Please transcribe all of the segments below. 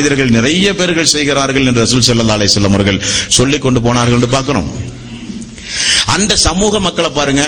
மனிதர்கள் நிறைய பேர்கள் செய்கிறார்கள் என்று ரசூல் ஸல்லல்லாஹு அலைஹி வஸல்லம் அவர்கள் சொல்லிக் கொண்டு போனார்கள் என்று பார்க்கிறோம். அந்த சமூக மக்களை பாருங்க,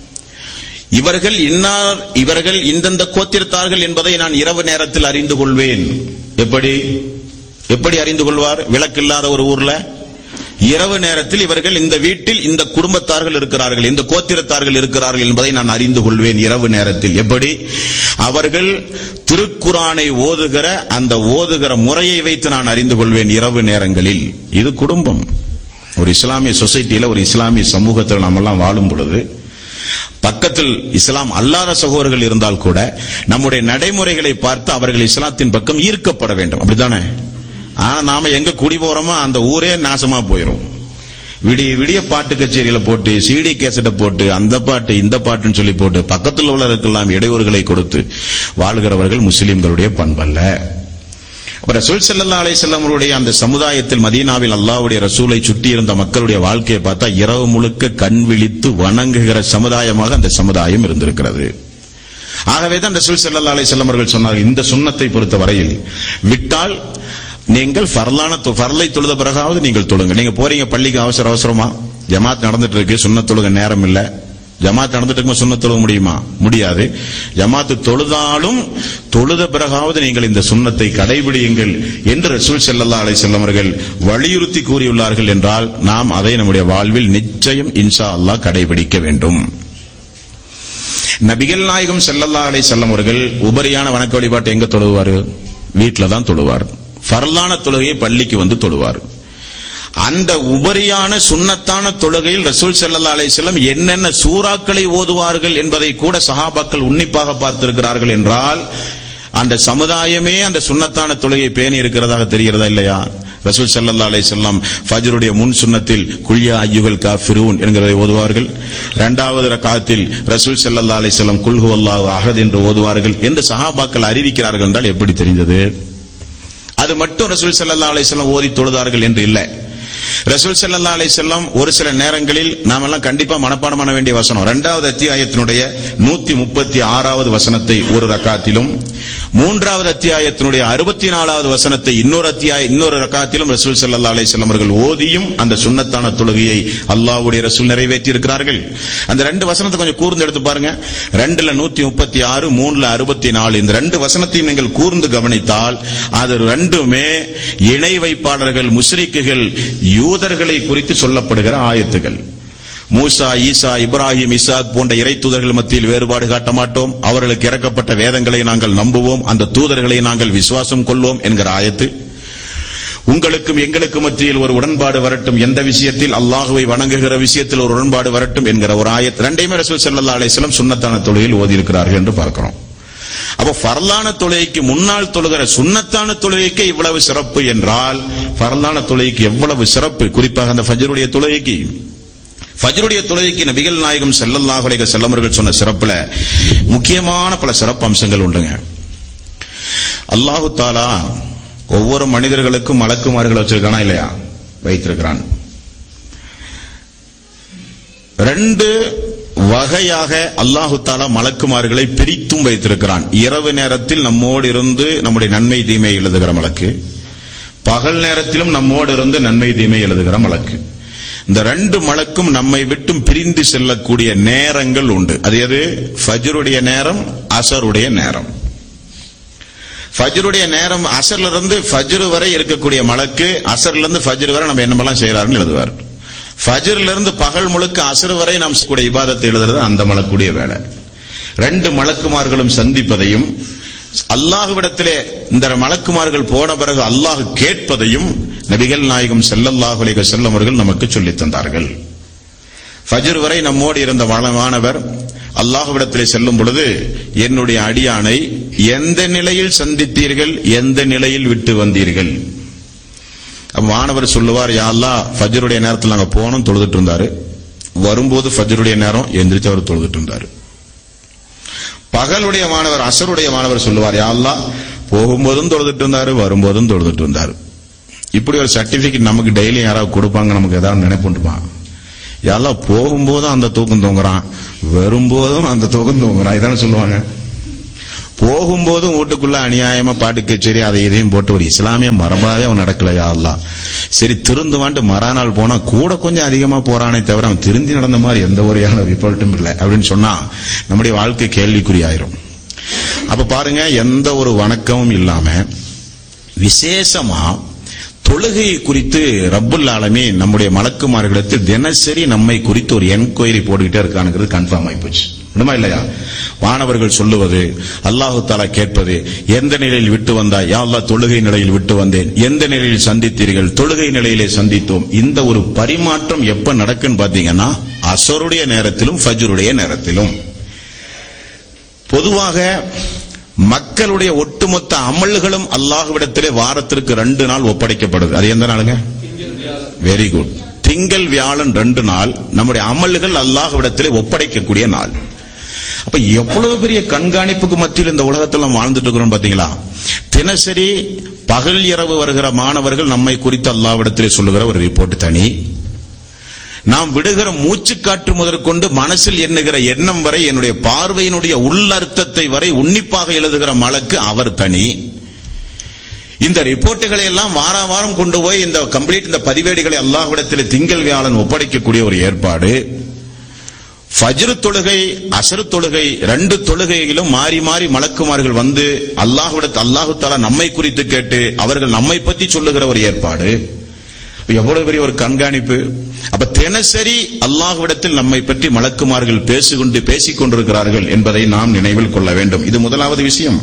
இவர்கள் இந்தந்த கோத்திரத்தார்கள் என்பதை நான் இரவு நேரத்தில் அறிந்து கொள்வேன். எப்படி அறிந்து கொள்வார்? விளக்கு இல்லாத ஒரு ஊர்ல இரவு நேரத்தில் இவர்கள் இந்த வீட்டில் இந்த குடும்பத்தார்கள் இருக்கிறார்கள், இந்த கோத்திரத்தார்கள் இருக்கிறார்கள் என்பதை நான் அறிந்து கொள்வேன் இரவு நேரத்தில். எப்படி? அவர்கள் திருக்குரானை ஓதுகிற அந்த ஓதுகிற முறையை வைத்து நான் அறிந்து கொள்வேன் இரவு நேரங்களில். இது குடும்பம். ஒரு இஸ்லாமிய சொசைட்டியில, ஒரு இஸ்லாமிய சமூகத்தில் நாம் எல்லாம் வாழும் பொழுது பக்கத்தில் இஸ்லாம் அல்லாத சகோதரர்கள் இருந்தால் கூட நம்முடைய நடைமுறைகளை பார்த்து அவர்கள் இஸ்லாத்தின் பக்கம் ஈர்க்கப்பட வேண்டும். அப்படித்தானே? ஆனா நாம எங்க குடி போறோமோ அந்த ஊரே நாசமா போயிரும். விடிய பாட்டு கச்சேரியில போட்டு சிடி கேசட்டை போட்டு அந்த பாட்டு இந்த பாட்டுன்னு சொல்லி போட்டு பக்கத்தில் உள்ளவர்களுக்கெல்லாம் இடையூறுகளை கொடுத்து வாழ்கிறவர்கள் முஸ்லிம்களுடைய பண்பல்ல. ரசூல் ஸல்லல்லாஹு அலைஹி வஸல்லம் அவருடைய அந்த சமுதாயத்தில் மதீனாவில் அல்லாஹ்வுடைய ரசூலை சுற்றி இருந்த மக்களுடைய வாழ்க்கையை பார்த்தா இரவு முழுக்க கண் விழித்து வணங்குகிற சமுதாயமாக அந்த சமுதாயம் இருந்திருக்கிறது. ஆகவேதான் ரசூல் ஸல்லல்லாஹு அலைஹி வஸல்லம் அவர்கள் சொன்னார்கள், இந்த சுன்னத்தை பொறுத்த வரையில் விட்டால் நீங்கள் ஃபர்லை தொழுத பிறகாவது நீங்கள் தொழுங்க. நீங்க போறீங்க பள்ளிக்கு அவசரமா, ஜமாத் நடந்துட்டு இருக்கு, சுன்னத் தொழுக நேரம் இல்ல. ஜமாத் நடந்துட்டு இருக்கும், சுன்னத் தொழுக முடியுமா? முடியாது. ஜமாத்து தொழுதாலும் தொழுத பிறகாவது நீங்கள் இந்த சுன்னத்தை கடைபிடியுங்கள் என்று ரசூல் ஸல்லல்லாஹு அலைஹி வஸல்லம் அவர்கள் வலியுறுத்தி கூறியுள்ளார்கள் என்றால் நாம் அதை நம்முடைய வாழ்வில் நிச்சயம் இன்ஷா அல்லாஹ் கடைபிடிக்க வேண்டும். நபிகள் நாயகம் ஸல்லல்லாஹு அலைஹி வஸல்லம் அவர்கள் உபரியான வணக்க வழிபாட்டை எங்க தொழுவார்? வீட்டில தான் தொழுவார். ஃபர்லான தொழுகையை பள்ளிக்கு வந்து தொழுவார். அந்த உபரியான சுன்னத்தான தொழுகையில் ரசூல் ஸல்லல்லாஹு அலைஹி வஸல்லம் என்னென்ன சூறாக்களை ஓதுவார்கள் என்பதை கூட சஹாபாக்கள் உன்னிப்பாக பார்த்திருக்கிறார்கள் என்றால் அந்த சமுதாயமே அந்த சுன்னத்தான தொழுகையை பேணி இருக்கிறதாக தெரிகிறதா இல்லையா? ரசூல் ஸல்லல்லாஹு அலைஹி வஸல்லம் ஃபஜ்ருடைய முன் சுன்னத்தில் குல் யா அய்யுஹல் காஃபிரூன் என்கிறதை ஓதுவார்கள். இரண்டாவது ரக்காத்தில் ரசூல் ஸல்லல்லாஹு அலைஹி வஸல்லம் குல் ஹுவல்லாஹு அஹத் என்று ஓதுவார்கள் என்று சஹாபாக்கள் அறிவிக்கிறார்கள் என்றால் எப்படி தெரிந்தது? அது மட்டும் ரசூல் ஸல்லல்லாஹு அலைஹி வஸல்லம் ஓதி தொழுதார்கள் என்று இல்லை. ரசூல் ஸல்லல்லாஹு அலைஹி வஸல்லம் ஒரு சில நேரங்களில் நாம எல்லாம் கண்டிப்பா மனப்பாடம் பண்ண வேண்டிய வசனம் 2வது அத்தியாயத்தினுடைய 136வது வசனத்தை ஒரு ரக்காத்திலும் 3வது அத்தியாயத்தினுடைய 64வது வசனத்தை இன்னொரு ரக்காத்திலும் ரசூல் ஸல்லல்லாஹு அலைஹி வஸல்லம் அவர்கள் ஓதியும் அந்த சுன்னத்தான தொழுகையை அல்லாஹ்வுடைய ரசூல் நிறைவேற்றி இருக்கிறார்கள். அந்த 2 வசனத்தை கொஞ்சம் கூர்ந்து எடுத்து பாருங்க. 2ல 136, 3ல 64 இந்த 2 வசனத்தையும் நீங்கள் கூர்ந்து கவனித்தால் அது ரெண்டுமே இணை வைப்பாளர்கள், முஸ்ரிக்குகள், யூதர்களை குறித்து சொல்லப்படுகிற ஆயத்துகள். மூசா, ஈசா, இப்ராஹிம், இசாக் போன்ற இறை தூதர்கள் மத்தியில் வேறுபாடு காட்ட மாட்டோம், அவர்களுக்கு இறக்கப்பட்ட வேதங்களை நாங்கள் நம்புவோம், அந்த தூதர்களை நாங்கள் விசுவாசம் கொள்வோம் என்கிற ஆயத்து. உங்களுக்கும் எங்களுக்கும் மத்தியில் ஒரு உடன்பாடு வரட்டும், எந்த விஷயத்தில் அல்லாஹுவை வணங்குகிற விஷயத்தில் ஒரு உடன்பாடு வரட்டும் என்கிற ஒரு ஆயத்து. ரெண்டையுமே ரசூல் ஸல்லல்லாஹு அலைஹி வஸல்லம் சுன்னத்தான தொழுகையில் ஓதி இருக்கிறார்கள் என்று பார்க்கிறோம். அப்ப ஃபர்லான தொழுகைக்கு முன்னால் தொழுகிற சுன்னத்தான தொழுகைக்கு இவ்வளவு சிறப்பு என்றால் ஃபர்லான தொழுகைக்கு எவ்வளவு சிறப்பு, குறிப்பாக அந்த ஃபஜ்ருடைய தொழுகைக்கு. ஃபஜ்ருடைய தொழுகைக்கு நபிகள் நாயகம் ஸல்லல்லாஹு அலைஹி வஸல்லம் அவர்கள் சொன்ன சிறப்புல முக்கியமான பல சிறப்பு அம்சங்கள் உண்டுங்க. அல்லாஹு தஆலா ஒவ்வொரு மனிதர்களுக்கும் மலக்குமார்கள் வச்சிருக்கானா இல்லையா? வைத்திருக்கிறான். 2 வகையாக அல்லாஹு தஆலா மலக்குமார்களை பிரித்தும் வைத்திருக்கிறான். இரவு நேரத்தில் நம்மோடு இருந்து நம்முடைய நன்மை தீமை எழுதுகிற மலக்கு, பகல் நேரத்திலும் நம்மோடு இருந்து நன்மை தீமை எழுதுகிற மலக்கு. இந்த 2 மலக்கும் நம்மை விட்டும் பிரிந்து செல்லக்கூடிய நேரங்கள் உண்டு. அது எது? ஃபஜ்ருடைய நேரம், அஸருடைய நேரம். ஃபஜ்ருடைய நேரம் அஸர்ல இருந்து ஃபஜ்ர் வரை இருக்கக்கூடிய மலக்கு, அஸர்ல இருந்து ஃபஜ்ர் வரை நம்ம என்னமெல்லாம் செய்யறாருன்னு எழுதுவார். ஃபஜ்ர்ல இருந்து பகல் முழுக்க அஸர் வரை நாம் கூடிய இபாதத்தை எழுதுறது அந்த மலக்குடைய வேலை. 2 மலக்குமார்களும் சந்திப்பதையும் அல்லாஹ்விடத்திலே இந்த மலக்குமார்கள் போன பிறகு அல்லாஹ் கேட்பதையும் நபிகள் நாயகம் ஸல்லல்லாஹு அலைஹி வஸல்லம் அவர்கள் நமக்கு சொல்லித் தந்தார்கள். ஃபஜ்ர் வரை நம்மோடு இருந்த மாணவர் அல்லாஹ்விடத்திலே செல்லும் பொழுது என்னுடைய அடியானை எந்த நிலையில் சந்தித்தீர்கள், எந்த நிலையில் விட்டு வந்தீர்கள்? மாணவர் சொல்லுவார், யா அல்லாஹ் ஃபஜ்ருடைய நேரத்தில் நாங்க போனோம், தொழுதுட்டு இருந்தாரு. வரும்போது ஃபஜ்ருடைய நேரம் எந்திரிச்சு அவர் தொழுதுட்டு இருந்தாரு. பகலுடைய மாணவர், அஸருடைய மாணவர் சொல்லுவார், யா அல்லாஹ் போகும்போதும் தொழுதுட்டு இருந்தாரு, வரும்போதும் தொழுதுட்டு இருந்தாரு. இப்படி ஒரு சர்டிபிகேட் நமக்கு டெய்லி யாராவது கொடுப்பாங்க, நமக்கு ஏதாவது நினைப்புண்டுப்பான். யா அல்லாஹ் போகும்போதும் அந்த தூக்கம் தூங்குறான், வரும்போதும் அந்த தூக்கம் தூங்குறான், இதான சொல்லுவாங்க. போகும்போது வீட்டுக்குள்ள அநியாயமா பாட்டு கச்சேரி அதை இதையும் போட்டு ஒரு இஸ்லாமிய மரபாவே அவன் நடக்கலையா அல்லாஹ். சரி திருந்துவான்ட்டு மறாநாள் போனா கூட கொஞ்சம் அதிகமா போறானே தவிர அவன் திருந்தி நடந்த மாதிரி எந்த ஒரு ரிப்போர்ட்டும் இல்லை அப்படின்னு சொன்னா நம்முடைய வாழ்க்கை கேள்விக்குறியாயிரும். அப்ப பாருங்க, எந்த ஒரு வணக்கமும் இல்லாம விசேஷமா தொழுகையை குறித்து ரப்புல் ஆலமீன் நம்முடைய மலக்குமார்களிடத்தில் தினசரி நம்மை குறித்து ஒரு என்கொயரி போட்டுக்கிட்டே இருக்கானுங்கிறது கன்ஃபார்ம் ஆயிப்போச்சு. உண்மை இல்லையா? வானவர்கள் சொல்லுவது, அல்லாஹு தஆலா கேட்பது, எந்த நிலையில் விட்டு வந்தாய்? யா அல்லாஹ் தொழுகை நிலையில் விட்டு வந்தேன். எந்த நிலையில் சந்தித்தீர்கள்? தொழுகை நிலையிலே சந்தித்தோம். இந்த ஒரு பரிமாற்றம் எப்ப நடக்குன்னு பாத்தீங்கன்னா அஸருடைய நேரத்திலும் ஃபஜ்ருடைய நேரத்திலும். பொதுவாக மக்களுடைய ஒட்டுமொத்த அமல்களும் அல்லாஹ்விடத்திலே வாரத்திற்கு 2 நாள் ஒப்படைக்கப்படுது. அது எந்த நாளுங்க? Very good. திங்கள் வியாழன் 2 நாள் நம்முடைய அமல்கள் அல்லாஹ்விடத்திலே ஒப்படைக்கக்கூடிய நாள். அப்ப எவ்வளவு பெரிய கண்காணிப்புக்கு மத்தியில் இந்த உலகத்தில் நாம் வாழ்ந்துட்டு இருக்கிறோம் பாத்தீங்களா? தினசரி பகல் இரவு வருகிற மாணவர்கள் நம்மை குறித்து அல்லாஹ்விடத்திலே சொல்லுகிற ஒரு ரிப்போர்ட் தனி. நாம் விடுகிற மூச்சு காற்று முதற்கொண்டு மனசில் எண்ணுகிற எண்ணம் வரை, என்னுடைய பார்வையினுடைய உள்ளர்த்தத்தை வரை உன்னிப்பாக எழுதுகிற மலக்கு அவர் தனி. இந்த ரிப்போர்ட்டுகளை எல்லாம் வாரம் கொண்டு போய் இந்த கம்ப்ளீட் இந்த பதிவேடுகளை அல்லாஹ்விடத்தில் திங்கள் வியாழன் ஒப்படைக்கக்கூடிய ஒரு ஏற்பாடு. ஃபஜ்ர் தொழுகை அஸர் தொழுகை 2 தொழுகையிலும் மாறி மாறி மலக்குமார்கள் வந்து அல்லாஹு தஆலா நம்மை குறித்து கேட்டு அவர்கள் நம்மை பற்றி சொல்லுகிற ஒரு ஏற்பாடு. எவ்வளவு பெரிய ஒரு கண்காணிப்பு. அப்ப தினசரி அல்லாஹ்விடத்தில் நம்மை பற்றி மலக்குமார்கள் பேசிக் கொண்டிருக்கிறார்கள் என்பதை நாம் நினைவில் கொள்ள வேண்டும். இது முதலாவது விஷயம்.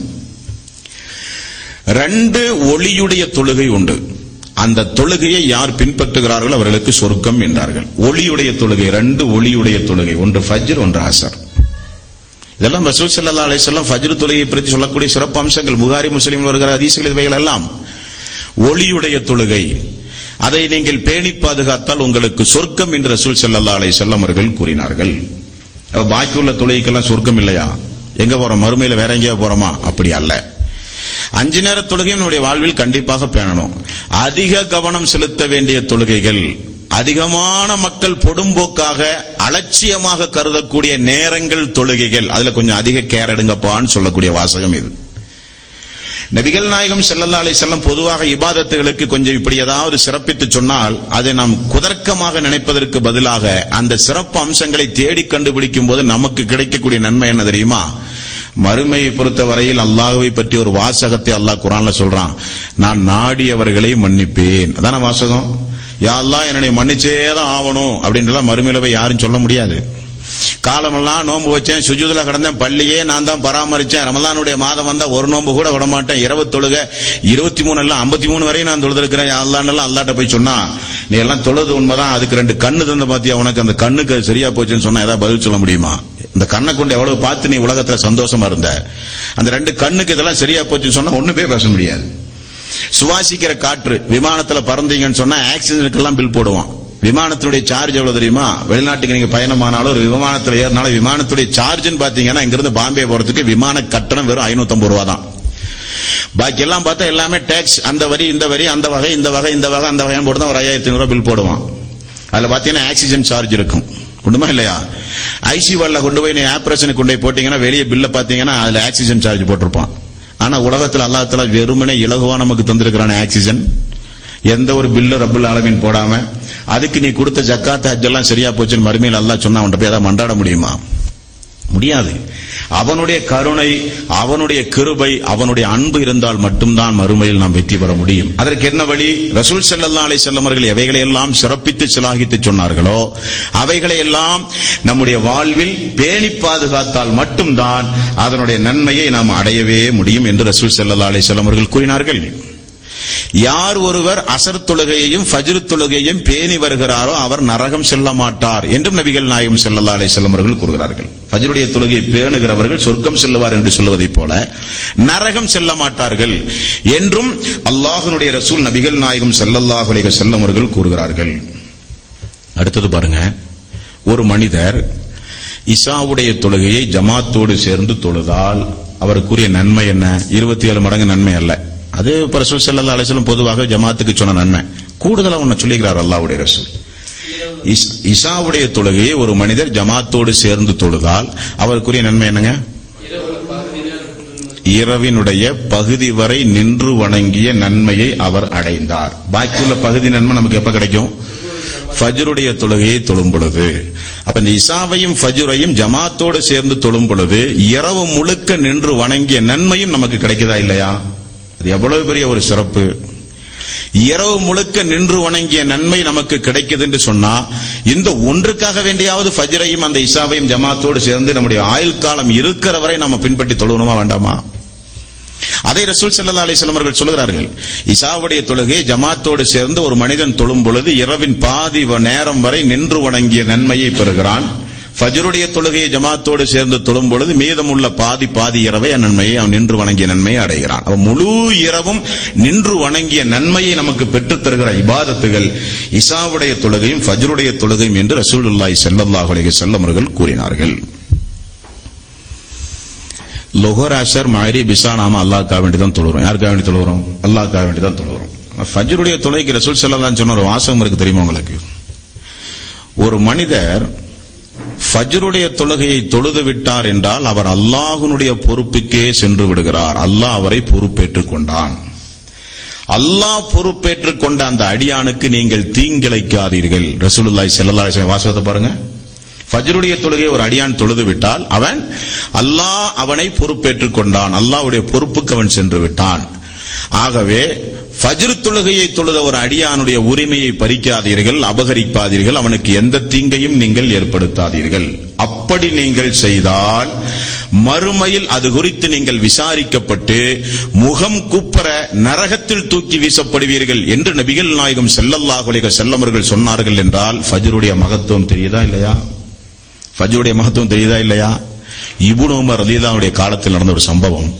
2 ஒளியுடைய தொழுகை உண்டு. அந்த தொழுகையை யார் பின்பற்றுகிறார்களோ அவர்களுக்கு சொர்க்கம் என்றார்கள். ஒளியுடைய தொழுகை, 2 ஒளியுடைய தொழுகை, ஒன்று ஃபஜ்ர் ஒன்று அஸர். இதெல்லாம் ரசூல் ஸல்லல்லாஹு அலைஹி வஸல்லம் ஃபஜ்ர் தொழுகையை பற்றி சொல்லக்கூடிய சிறப்பு அம்சங்கள். புகாரி முஸ்லிமில் வருகிற ஹதீஸ்கள் இவைகள் எல்லாம் ஒளியுடைய தொழுகை. அதை நீங்கள் பேணி பாதுகாத்தால் உங்களுக்கு சொர்க்கம் என்று ரசூல் ஸல்லல்லாஹு அலைஹி வஸல்லம் அவர்கள் கூறினார்கள். பாக்கியுள்ள தொழுகைக்கெல்லாம் சொர்க்கம் இல்லையா? எங்க போறோம்? மறுமையில வேற எங்கேயா போறோமா? அப்படி அல்ல. 5 நேர தொழுகையும் நம்முடைய வாழ்வில் கண்டிப்பாக பேணணும். அதிக கவனம் செலுத்த வேண்டிய தொழுகைகள், அதிகமான மக்கள் பொடும்போக்காக அலட்சியமாக கருதக்கூடிய நேரங்கள் தொழுகைகள், அதுல கொஞ்சம் அதிக கேர் எடுங்கப்பான்னு சொல்லக்கூடிய வாசகம் இது. நபிகள் நாயகம் ஸல்லல்லாஹு அலைஹி வஸல்லம் பொதுவாக இபாதத்துகளுக்கு கொஞ்சம் இப்படி ஏதாவது சிறப்பித்து சொன்னால் அதை நாம் குதர்க்கமாக நினைப்பதற்கு பதிலாக அந்த சிறப்பு அம்சங்களை தேடி கண்டுபிடிக்கும் போது நமக்கு கிடைக்கக்கூடிய நன்மை என்ன தெரியுமா? மறுமையை பொறுத்த வரையில் அல்லாஹ்வை பற்றி ஒரு வாசகத்தை அல்லாஹ் குர்ஆன்ல சொல்றான். நான் நாடியவர்களை மன்னிப்பேன். அதான வாசகம். யா அல்லாஹ் என்னை மன்னிச்சேதான் ஆகணும் அப்படின்றலாம் மறுமையில போய் யாரும் சொல்ல முடியாது. காலமெல்லாம் நோன்பு வச்சேன், சுஜூதுல கிடந்தேன், பள்ளியே நான் தான் பராமரிச்சேன், ரமலானுடைய மாதம் வந்தா ஒரு நோன்பு கூட விட மாட்டேன், இரவு தொழுக 23 இல்ல 53 வரையும் நான் தொழுதிருக்கிறேன் அல்லாஹ்னு அல்லாஹ்ட்ட போய் சொன்னா, நீ எல்லாம் தொழுது உண்மைதான், அதுக்கு 2 கண்ணு தந்த பாத்தியா, உனக்கு அந்த கண்ணுக்கு சரியா போச்சுன்னு சொன்னா ஏதாவது பதில் சொல்ல முடியுமா? இந்த கண்ணை கொண்டு எவ்வளவு பார்த்து நீ உலகத்துல சந்தோஷமா இருந்த, அந்த 2 கண்ணுக்கு இதெல்லாம் சரியா போச்சுன்னு சொன்னா ஒண்ணுமே பேச முடியாது. சுவாசிக்கிற காற்று, விமானத்துல பறந்தீங்கன்னு சொன்னா ஆக்சிஜனுக்கெல்லாம் பில் போடுவான். விமானத்துடைய சார்ஜ் எவ்வளவு தெரியுமா? வெளிநாட்டுக்கு நீங்க பயணமானாலும் ஒரு விமானத்துல ஏறினாலும் விமானத்துடைய சார்ஜ்னு பாத்தீங்கன்னா இங்கிருந்து பாம்பே போறதுக்கு விமான கட்டணம் வெறும் 550 ரூபா தான். பாக்கி எல்லாம் பார்த்தா எல்லாமே டாக்ஸ், அந்த வரி இந்த வரி, அந்த வகை இந்த வகை இந்த வகை அந்த வகைன்னு போட்டு தான் ஒரு 5500 ரூபாய் பில் போடுவான். அதுல பாத்தீங்கன்னா ஆக்சிஜன் சார்ஜ் இருக்கும். உண்மை இல்லையா? ஐசியூல கொண்டு போய் நீ ஆபரேஷனுக்கு கொண்டு போய் போட்டீங்கன்னா வெளியே பில்ல பாத்தீங்கன்னா அதுல ஆக்சிஜன் சார்ஜ் போட்டிருப்பான். ஆனா உலகத்துல அல்லாஹ் தஆலா வெறுமனே இலகுவா நமக்கு தந்திருக்கிறான ஆக்சிஜன், எந்த ஒரு பில்லு ரப்புல் ஆலமீன் போடாம, அதுக்கு நீ கொடுத்த ஜக்காத் ஹஜ் எல்லாம் சரியா போச்சுன்னு மறுமையில் அல்லாஹ் சொன்னா அவன்கிட்ட போய் அதை மன்றாட முடியுமா? முடியாது. அவனுடைய கருணை, அவனுடைய கிருபை, அவனுடைய அன்பு இருந்தால் மட்டும்தான் மறுமையில் நாம் வெற்றி பெற முடியும். அதற்கு என்ன வழி? ரசூல் ஸல்லல்லாஹு அலைஹி வஸல்லம் அவர்கள் எவைகளை எல்லாம் சிறப்பித்து சிலாகித்து சொன்னார்களோ அவைகளை எல்லாம் நம்முடைய வாழ்வில் பேணி பாதுகாத்தால் மட்டும்தான் அதனுடைய நன்மையை நாம் அடையவே முடியும் என்று ரசூல் ஸல்லல்லாஹு அலைஹி வஸல்லம் அவர்கள் கூறினார்கள். யார் ஒருவர் அஸர் தொழுகையையும் ஃபஜ்ர் தொழுகையையும் பேணி வருகிறாரோ அவர் நரகம் செல்ல மாட்டார் என்றும் நபிகள் நாயகம் ஸல்லல்லாஹு அலைஹி வஸல்லம் அவர்கள் கூறுகிறார்கள். ஃபஜ்ருடைய தொழுகையை பேணுகிறவர்கள் சொர்க்கம் செல்லுவார் என்று சொல்வதைப் போல நரகம் செல்ல மாட்டார்கள் என்றும் அல்லாஹ்வுடைய ரசூல் நபிகள் நாயகம் ஸல்லல்லாஹு அலைஹி வஸல்லம் அவர்கள் கூறுகிறார்கள். அடுத்தது பாருங்க, ஒரு மனிதர் இஷாவுடைய தொழுகையை ஜமாத்தோடு சேர்ந்து தொழுதால் அவருக்குரிய நன்மை என்ன? 27 மடங்கு நன்மை அல்ல. அது ரசூல் ஸல்லல்லாஹு அலைஹி வஸல்லம் பொதுவாக ஜமாத்துக்கு சொன்ன நன்மை. கூடுதலா ஒன்னு சொல்லிக்கிறார் அல்லாஹ்வுடைய ரசூல். இஷாவுடைய தொழுகையை ஒரு மனிதர் ஜமாத்தோடு சேர்ந்து தொழுதால் அவருக்குரிய நன்மை என்னங்க? இரவினுடைய பகுதி வரை நின்று வணங்கிய நன்மையை அவர் அடைந்தார். பாக்கியுள்ள பகுதி நன்மை நமக்கு எப்ப கிடைக்கும்? ஃபஜ்ருடைய தொழுகையை தொழும் பொழுது. அப்ப இந்த இசாவையும் ஃபஜ்ரையும் ஜமாத்தோடு சேர்ந்து தொழும் பொழுது இரவு முழுக்க நின்று வணங்கிய நன்மையும் நமக்கு கிடைக்குதா இல்லையா? அது எவ்வளவு பெரிய ஒரு சிறப்பு. இரவு முழுக்க நின்று வணங்கிய நன்மை நமக்கு கிடைக்குது என்று சொன்னா, இந்த ஒன்றுக்காக வேண்டியாவது ஃபஜ்ரையும் அந்த இசாவையும் ஜமாத்தோடு சேர்ந்து நம்முடைய ஆயுள் காலம் இருக்கிற வரை நம்ம பின்பற்றி தொழுவணுமா வேண்டாமா? அதை ரசூல் ஸல்லல்லாஹு அலைஹி வஸல்லம் அவர்கள் சொல்கிறார்கள். இசாவுடைய தொழுகையை ஜமாத்தோடு சேர்ந்து ஒரு மனிதன் தொழும் பொழுது இரவின் பாதி நேரம் வரை நின்று வணங்கிய நன்மையை பெறுகிறான். ஃபஜ்ருடைய தொழுகையை ஜமாத்தோடு சேர்ந்து தொழும் பொழுது மீதமுள்ள பாதி இரவை நன்மையை அவன் நின்று வணங்கிய நன்மையை அடைகிறான். அவன் முழு இரவும் நின்று வணங்கிய நன்மையை நமக்கு பெற்றுத் தருகிற இபாதத்துகள் இசாவுடைய தொழுகையும் ஃபஜ்ருடைய தொழுகையும் என்று ரசூலுல்லாஹி ஸல்லல்லாஹு அலைஹி வஸல்லம் அவர்கள் கூறினார்கள். லொஹர், அஷர், மக்ரிப், இஷா நாம அல்லாஹ்க்காக வேண்டி தான் தொழுகிறோம். யாருக்காக வேண்டி தொழுகிறோம்? அல்லாஹ்க்காக வேண்டி தான் தொழுகிறோம். ஃபஜ்ருடைய தொழுகைக்கு ரசூல் ஸல்லல்லாஹு அலைஹி வஸல்லம் சொன்ன ஒரு வாசகம் இருக்கு தெரியுமா உங்களுக்கு? ஒரு மனிதர் ஃபஜ்ருடைய தொழுகையை தொழுது விட்டார் என்றால் அவர் அல்லாஹ்வுடைய பொறுப்புக்கே சென்று விடுகிறார். அல்லாஹ் அவரை பொறுப்பேற்றுக் கொண்டான். அல்லாஹ் பொறுப்பேற்றுக் கொண்ட அந்த அடியானுக்கு நீங்கள் தீங்கிழைக்காதீர்கள். ரசூலுல்லாஹி ஸல்லல்லாஹு அலைஹி வஸல்லம் வாசகத்தை பாருங்க. ஃபஜ்ருடைய தொழுகையை ஒரு அடியான் தொழுது விட்டால் அல்லாஹ் அவனை பொறுப்பேற்றுக் கொண்டான். அல்லாஹ்வுடைய பொறுப்புக்கு அவன் சென்று விட்டான். ஆகவே ஃபஜ்ர் தொழுகையை தொழுத ஒரு அடியானுடைய உரிமையை பறிக்காதீர்கள், அபகரிக்காதீர்கள், அவனுக்கு எந்த தீங்கையும் நீங்கள் ஏற்படுத்தாதீர்கள். அப்படி நீங்கள் செய்தால் மறுமையில் அது குறித்து நீங்கள் விசாரிக்கப்பட்டு முகம் குப்புற நரகத்தில் தூக்கி வீசப்படுவீர்கள் என்று நபிகள் நாயகம் ஸல்லல்லாஹு அலைஹி வஸல்லம் அவர்கள் சொன்னார்கள் என்றால் ஃபஜ்ருடைய மகத்துவம் தெரியுதா இல்லையா? ஃபஜ்ருடைய மகத்துவம் தெரியுதா இல்லையா? இப்னு உமர் ரலியல்லாஹு அன்ஹுடைய காலத்தில் நடந்த ஒரு சம்பவம்.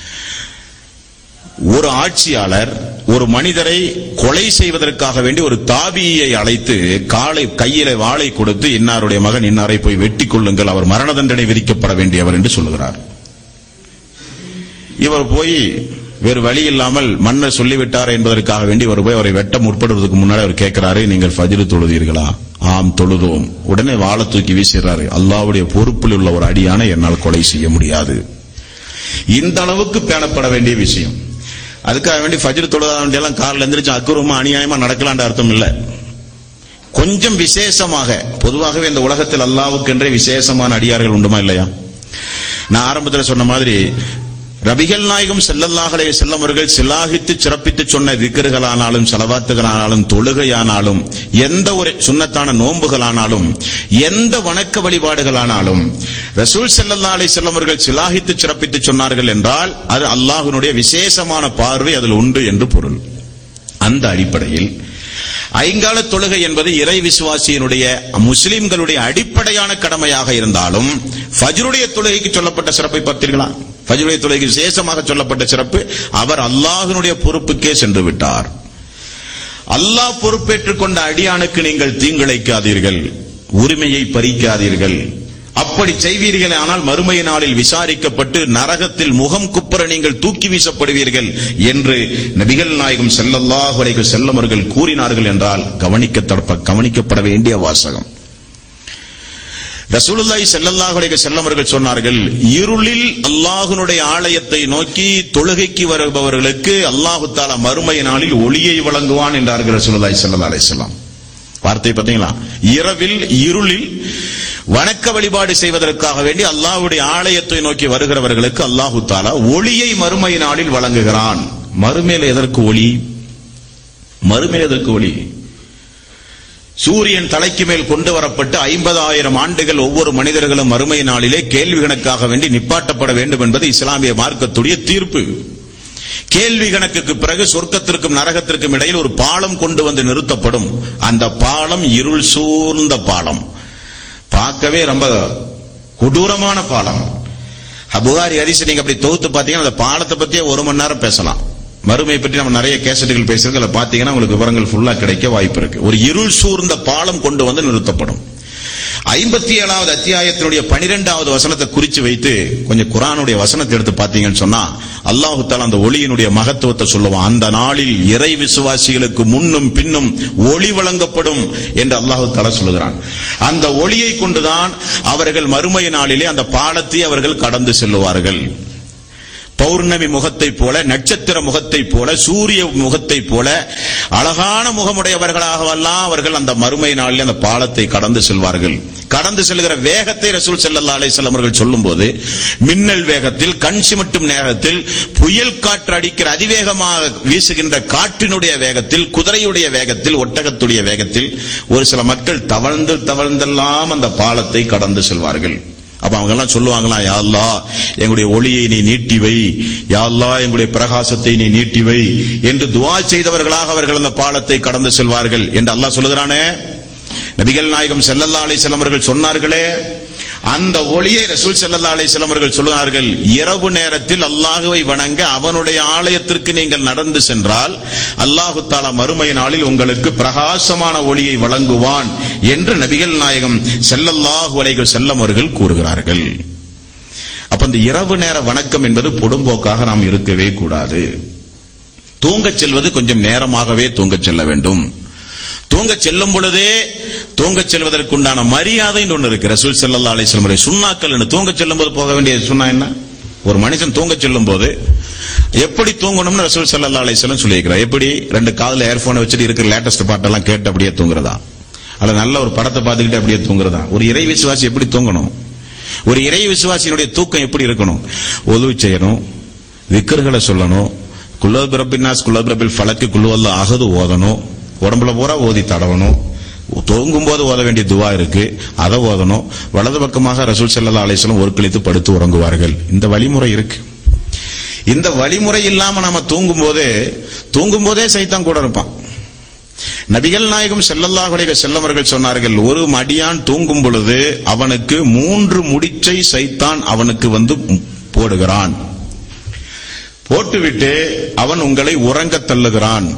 ஒரு ஆட்சியாளர் ஒரு மனிதரை கொலை செய்வதற்காக வேண்டி ஒரு தாபியை அழைத்து கையில வாளை கொடுத்து இன்னாருடைய மகன் இன்னாரை போய் வெட்டி கொள்ளுங்கள், அவர் மரண தண்டனை விதிக்கப்பட வேண்டியவர் என்று சொல்லுகிறார். இவர் போய் வேறு வழி இல்லாமல் மன்னர் சொல்லிவிட்டார் என்பதற்காக வேண்டி இவர் போய் அவரை வெட்ட முற்படுவதற்கு முன்னாடி அவர் கேட்கிறாரு, நீங்கள் ஃபஜ்ர் தொழுதீர்களா? ஆம் தொழுதோம். உடனே வாளை தூக்கி வீசுறாரு. அல்லாஹ்வுடைய பொறுப்பில் உள்ள ஒரு அடியானை என்னால் கொலை செய்ய முடியாது. இந்த அளவுக்கு பேணப்பட வேண்டிய விஷயம். அதுக்காக வேண்டி ஃபஜ்ர் தொழுத வேண்டியெல்லாம் காரில் எந்திரிச்சு அக்குரமா அநியாயமா நடக்கலான்ற அர்த்தம் இல்ல. கொஞ்சம் விசேஷமாக, பொதுவாகவே இந்த உலகத்தில் அல்லாஹ்வுக்கென்றே விசேஷமான அடியார்கள் உண்டுமா இல்லையா? நான் ஆரம்பத்தில் சொன்ன மாதிரி நபிகள் நாயகம் ஸல்லல்லாஹு அலைஹி வஸல்லம் அவர்கள் சிலாகித்து சிறப்பித்து சொன்ன திக்ருகளானாலும் ஸலவாத்துகளானாலும் தொழுகையானாலும் எந்த ஒரு சுன்னத்தான நோன்புகளானாலும் எந்த வணக்க வழிபாடுகளானாலும் ரசூல் ஸல்லல்லாஹு அலைஹி வஸல்லம் அவர்கள் சிலாகித்து சிறப்பித்து சொன்னார்கள் என்றால் அது அல்லாஹ்வுடைய விசேஷமான பார்வை அதில் உண்டு என்று பொருள். அந்த அடிப்படையில் ஐங்கால தொழுகை என்பது இறை விசுவாசியினுடைய முஸ்லிம்களுடைய அடிப்படையான கடமையாக இருந்தாலும் ஃபஜ்ருடைய தொழுகைக்கு சொல்லப்பட்ட சிறப்பை பார்த்தீர்களா? ஃபஜ்ருடைய தொழுகைக்கு விசேஷமாக சொல்லப்பட்ட சிறப்பு, அவர் அல்லாஹ்வினுடைய பொறுப்புக்கே சென்று விட்டார். அல்லாஹ் பொறுப்பேற்றுக் கொண்ட அடியானுக்கு நீங்கள் தீங்கிழைக்காதீர்கள், உரிமையை பறிக்காதீர்கள். அப்படி செய்வீர்கள் ஆனால் மறுமை நாளில் விசாரிக்கப்பட்டு நரகத்தில் முகம் குப்புற நீங்கள் தூக்கி வீசப்படுவீர்கள் என்று நபிகள் நாயகம் ஸல்லல்லாஹு அலைஹி வஸல்லம் அவர்கள் கூறினார்கள் என்றால் கவனிக்கப்பட வேண்டிய வாசகம். ரசூலுல்லாஹி ஸல்லல்லாஹு அலைஹி வஸல்லம் அவர்கள் சொன்னார்கள், இருளில் அல்லாஹ்வுடைய ஆலயத்தை நோக்கி தொழுகைக்கு வருபவர்களுக்கு அல்லாஹ் தஆலா மறுமை நாளில் ஒளியை வழங்குவான் என்றார்கள் ரசூலுல்லாஹி ஸல்லல்லாஹு அலைஹி வஸல்லம். வார்த்தை பார்த்தீங்களா? இரவில் இருளில் வணக்க வழிபாடு செய்வதற்காக வேண்டி அல்லாஹ்வுடைய ஆலயத்தை நோக்கி வருகிறவர்களுக்கு அல்லாஹ் தஆலா ஒளியை மறுமை நாளில் வழங்குகிறான். மறுமையில் எதற்கு ஒளி? மறுமையில் எதற்கு ஒளி? சூரியன் தலைக்கு மேல் கொண்டு வரப்பட்டு 50,000 ஆண்டுகள் ஒவ்வொரு மனிதர்களும் மறுமை நாளிலே கேள்வி கணக்காக வேண்டி நிப்பாட்டப்பட வேண்டும் என்பது இஸ்லாமிய மார்க்கத்துடைய தீர்ப்பு. கேள்வி கணக்குக்கு பிறகு சொர்க்கத்திற்கும் நரகத்திற்கும் இடையில் ஒரு பாலம் கொண்டு வந்து நிறுத்தப்படும். அந்த பாலம் இருள் சூழ்ந்த பாலம், பார்க்கவே ரொம்ப கொடூரமான பாலம். புகாரி ஹதீஸ் நீங்க அப்படி தொகுத்து பாத்தீங்கன்னா அந்த பாலத்தை பத்தியே 1 மணி நேரம் பேசலாம். மறுமை பற்றி நம்ம நிறைய கேசட்டுகள் பேசுறது, அதுல பாத்தீங்கன்னா உங்களுக்கு விவரங்கள் ஃபுல்லா கிடைக்க வாய்ப்பு இருக்கு. ஒரு இருள் சூழ்ந்த பாலம் கொண்டு வந்து நிறுத்தப்படும். 57வது அத்தியாயத்தினுடைய 12வது வசனத்தை குறிச்சு வைத்து கொஞ்சம் குர்ஆனுடைய வசனத்தை எடுத்து பாத்தீங்கன்னு சொன்னா அல்லாஹ் தஆலா அந்த ஒளியினுடைய மகத்துவத்தை சொல்லுவான். அந்த நாளில் இறை விசுவாசிகளுக்கு முன்னும் பின்னும் ஒளி வழங்கப்படும் என்று அல்லாஹ் தஆலா சொல்லுகிறான். அந்த ஒளியை கொண்டுதான் அவர்கள் மறுமை நாளிலே அந்த பாலத்தை அவர்கள் கடந்து செல்லுவார்கள். பௌர்ணமி முகத்தை போல, நட்சத்திர முகத்தை போல, சூரிய முகத்தை போல அழகான முகமுடையவர்களாகவெல்லாம் அவர்கள் அந்த மறுமை நாளில் அந்த பாலத்தை கடந்து செல்வார்கள். கடந்து செல்கிற வேகத்தை ரசூல் ஸல்லல்லாஹு அலைஹி வஸல்லம் அவர்கள் சொல்லும்போது, மின்னல் வேகத்தில், கண் சிமிட்டும் நேரத்தில், புயல் காற்று அடிக்கிற அதிவேகமாக வீசுகின்ற காற்றினுடைய வேகத்தில், குதிரையுடைய வேகத்தில், ஒட்டகத்துடைய வேகத்தில் ஒரு சில மக்கள் தவழ்ந்தெல்லாம் அந்த பாலத்தை கடந்து செல்வார்கள். அப்ப அவங்க எல்லாம் சொல்லுவாங்களா, யா அல்லாஹ் எங்களுடைய ஒளியை நீ நீட்டி வை, யா அல்லாஹ் எங்களுடைய பிரகாசத்தை நீ நீட்டி வை என்று துஆ செய்தவர்களாக அவர்கள் அந்த பாலத்தை கடந்து செல்வார்கள் என்று அல்லாஹ் சொல்லுகிறானே. நபிகள் நாயகம் ஸல்லல்லாஹு அலைஹி வஸல்லம் அவர்கள் சொன்னார்களே, அந்த ஒளியை ரசூல் ஸல்லல்லாஹு அலைஹி வஸல்லம் அவர்கள் சொல்கிறார்கள், இரவு நேரத்தில் அல்லாஹ்வை வணங்க அவனுடைய ஆலயத்திற்கு நீங்கள் நடந்து சென்றால் அல்லாஹ் தஆலா மறுமை நாளில் உங்களுக்கு பிரகாசமான ஒளியை வழங்குவான் என்று நபிகள் நாயகம் ஸல்லல்லாஹு அலைஹி வஸல்லம் அவர்கள் கூறுகிறார்கள். அப்ப இந்த இரவு நேர வணக்கம் என்பது பொடும்போக்காக நாம் இருக்கவே கூடாது. தூங்கச் செல்வது கொஞ்சம் நேரமாகவே தூங்கச் செல்ல வேண்டும். தூங்கச் செல்லும் பொழுதே தூங்கச் செல்வதற்குண்டான மரியாதை ஒன்று இருக்கு. ரசூல் ஸல்லல்லாஹு அலைஹி வஸல்லம் சுன்னாக்கள் என்ன, தூங்கச் செல்லும் போது போக வேண்டிய சுன்னா என்ன? ஒரு மனுஷன் தூங்கச் செல்லும் போது எப்படி தூங்கணும்னு ரசூல் ஸல்லல்லாஹு அலைஹி வஸல்லம் சொல்லியிருக்கிறார். எப்படி? ரெண்டு காதுல இயர்போனை வச்சுட்டு இருக்கிற லேட்டஸ்ட் பாட்டெல்லாம் கேட்டு அப்படியே தூங்குறதா, அல்ல நல்ல ஒரு படத்தை பார்த்துக்கிட்டு அப்படியே தூங்குறதா? ஒரு இறை விசுவாசி எப்படி தூங்கணும்? ஒரு இறை விசுவாசியினுடைய தூக்கம் எப்படி இருக்கணும்? ஒது செய்யணும், விக்ர்களை சொல்லணும், குல்லு பிரபின் நாஸ், குல்லு பிரபில் ஃபலக், குல்லு அல்லாஹ் அஹது ஓதணும், உடம்புல பூரா ஓதி தடவணும். தூங்கும் போது ஓத வேண்டிய துவா இருக்கு, அதை ஓதணும். வலது பக்கமாக ரசூல் ஸல்லல்லாஹு அலைஹி வஸல்லம் ஒரு கழித்து படுத்து உறங்குவார்கள். இந்த வழிமுறை இருக்கு. இந்த வழிமுறை இல்லாம நாம தூங்கும் போதே சைத்தான் கூட இருப்பான். நபிகள் நாயகம் ஸல்லல்லாஹு அலைஹி வஸல்லம் அவர்கள் சொன்னார்கள், ஒரு மடியான் தூங்கும் பொழுது அவனுக்கு 3 முடிச்சை சைத்தான் அவனுக்கு வந்து போடுகிறான். போட்டுவிட்டு அவன் உங்களை உறங்க தள்ளுகிறான்.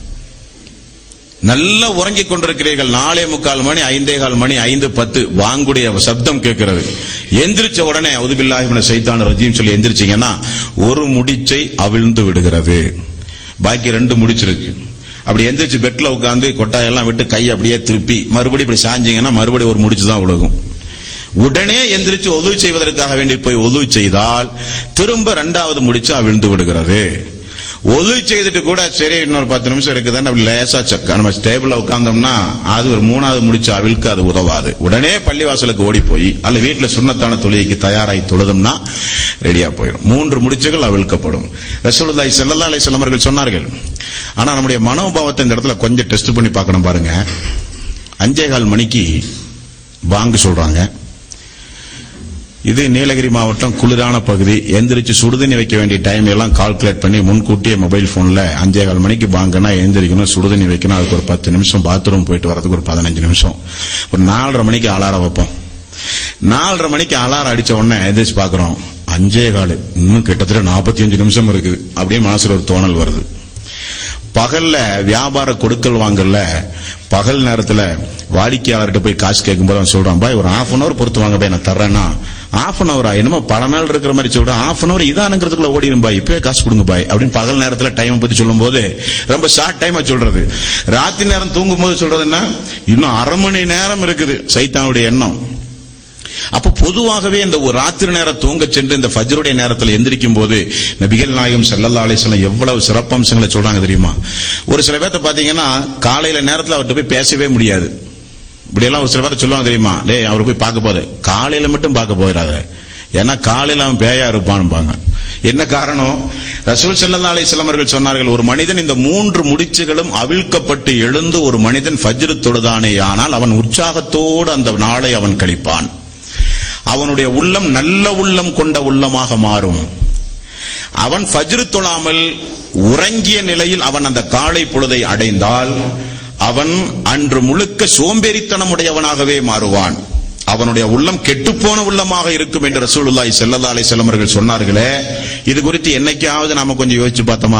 நல்லா உறங்கிக் கொண்டிருக்கிறீர்கள், 4:45 மணி, 5:15 மணி, 5:10 வாங்குடைய சப்தம் கேட்கிறது. எந்திரிச்ச உடனே அஊது பில்லாஹி மினஷ் ஷைத்தானிர் ரஜீம் சொல்லி எந்திரிச்சீங்கன்னா ஒரு முடிச்சை அவிழ்ந்து விடுகிறது, பாக்கி 2 முடிச்சிருக்கு. அப்படி எந்திரிச்சு பெட்ல உட்கார்ந்து கொட்டாயெல்லாம் விட்டு கையை அப்படியே திருப்பி மறுபடியும் இப்படி சாஞ்சிங்கன்னா மறுபடியும் ஒரு முடிச்சு தான் விழுகும். உடனே எந்திரிச்சு ஒது செய்வதற்காக வேண்டி போய் ஒது செய்தால் திரும்ப 2வது முடிச்சு அவிழ்ந்து விடுகிறது. ஒது செய்துட்டு கூட சரி இன்னொரு 10 நிமிஷம் இருக்குதான் அப்படி லேசா சக்கா நம்ம டேபிள்ல உட்கார்ந்தோம்னா அது ஒரு 3வது முடிச்சு அவிழ்க்க அது உதவாது. உடனே பள்ளிவாசலுக்கு ஓடி போய் அல்ல வீட்டுல சுன்னத்தான தொழுகைக்கு தயாராகி தொழுதும்னா ரெடியா போயிடும். 3 முடிச்சுகள் அவிழ்க்கப்படும். ரசூலுல்லாஹி ஸல்லல்லாஹு அலைஹி வஸல்லம் அவர்கள் சொன்னார்கள். ஆனா நம்முடைய மனோபாவத்தை இந்த இடத்துல கொஞ்சம் டெஸ்ட் பண்ணி பார்க்கணும். பாருங்க, 5:15 மணிக்கு பாங்கு சொல்றாங்க. இது நீலகிரி மாவட்டம், குளிரான பகுதி. எந்திரிச்சு சுடுதண்ணி வைக்க வேண்டிய டைம் எல்லாம் கால்குலேட் பண்ணி முன்கூட்டியே மொபைல் போன்ல 5:15 மணிக்கு பாங்கன்னா எந்திரிக்கணும், சுடுதண்ணி வைக்கணும், அதுக்கு ஒரு 10 நிமிஷம், பாத்ரூம் போயிட்டு வரதுக்கு ஒரு 15 நிமிஷம், ஒரு 4:30 மணிக்கு அலாரம் வைப்போம். 4:30 மணிக்கு அலாரம் அடிச்ச உடனே எந்திரிச்சு பாக்குறோம் 5:15, இன்னும் கிட்டத்தட்ட 45 நிமிஷம் இருக்குது. அப்படியே மனசுல ஒரு தோணல் வருது. பகல்ல வியாபார கொடுக்கல் வாங்கல, பகல் நேரத்துல வாடிக்கையாளர்கிட்ட போய் காசு கேட்கும்போது அவன் சொல்றான், பாய் ஒரு 1/2 hour பொறுத்து வாங்க பாய், நான் தர்றேன்னா 1/2 hour என்னமோ பல நாள் இருக்கிற மாதிரி சொல்றான். 1/2 hour இதானுங்கிறதுக்குள்ள ஓடிடும் பாய், இப்பவே காசு கொடுங்க பாய் அப்படின்னு பகல் நேரத்துல டைம் பத்தி சொல்லும் போது ரொம்ப ஷார்ட் டைமா சொல்றது. ராத்திரி நேரம் தூங்கும் போது சொல்றதுன்னா இன்னும் 1/2 மணி நேரம் இருக்குது சைத்தானுடைய எண்ணம். அப்ப பொதுவாகவே இந்த ஒரு ராத்திரி நேரம் தூங்க சென்று இந்த ஃபஜ்ருடைய நேரத்தில் எந்திரிக்கும் போது நபிகள் நாயகம் ஸல்லல்லாஹு அலைஹி வஸல்லம் எவ்வளவு சிறப்பம்சங்களை சொல்றாங்க தெரியுமா? ஒரு சில பேர்த்த பாத்தீங்கன்னா காலையில நேரத்தில் அவர்கிட்ட போய் பேசவே முடியாது. இப்படி எல்லாம் ஒரு சில பேர் சொல்லுவாங்க தெரியுமா, டேய் அவரை போய் பார்க்க போது காலையில மட்டும் பார்க்க போயிடாத, ஏன்னா காலையில அவன் பேயா இருப்பான்பாங்க. என்ன காரணம்? ரசூல் ஸல்லல்லாஹு அலைஹி வஸல்லம் அவர்கள் சொன்னார்கள், ஒரு மனிதன் இந்த 3 முடிச்சுகளும் அவிழ்க்கப்பட்டு எழுந்து ஒரு மனிதன் ஃபஜ்ர் தொழுதானேயானால் அவன் உற்சாகத்தோடு அந்த நாளை அவன் கழிப்பான். அவனுடைய உள்ளம் நல்ல உள்ளம் கொண்ட உள்ளமாக மாறும். அவன் ஃபஜ்ர் தொழாமல் உறங்கிய நிலையில் அவன் அந்த காலை பொழுதை அடைந்தால் அவன் அன்று முழுக்க சோம்பேறித்தனமுடையவனாகவே மாறுவான். அவனுடைய உள்ளம் கெட்டுப்போன உள்ளமாக இருக்கும் என்று ரசூலுல்லாஹி ஸல்லல்லாஹு அலைஹி வஸல்லம் அவர்கள் சொன்னார்களே. இது குறித்து என்னைக்காவது நாம கொஞ்சம் யோசிச்சு பார்த்தோமா?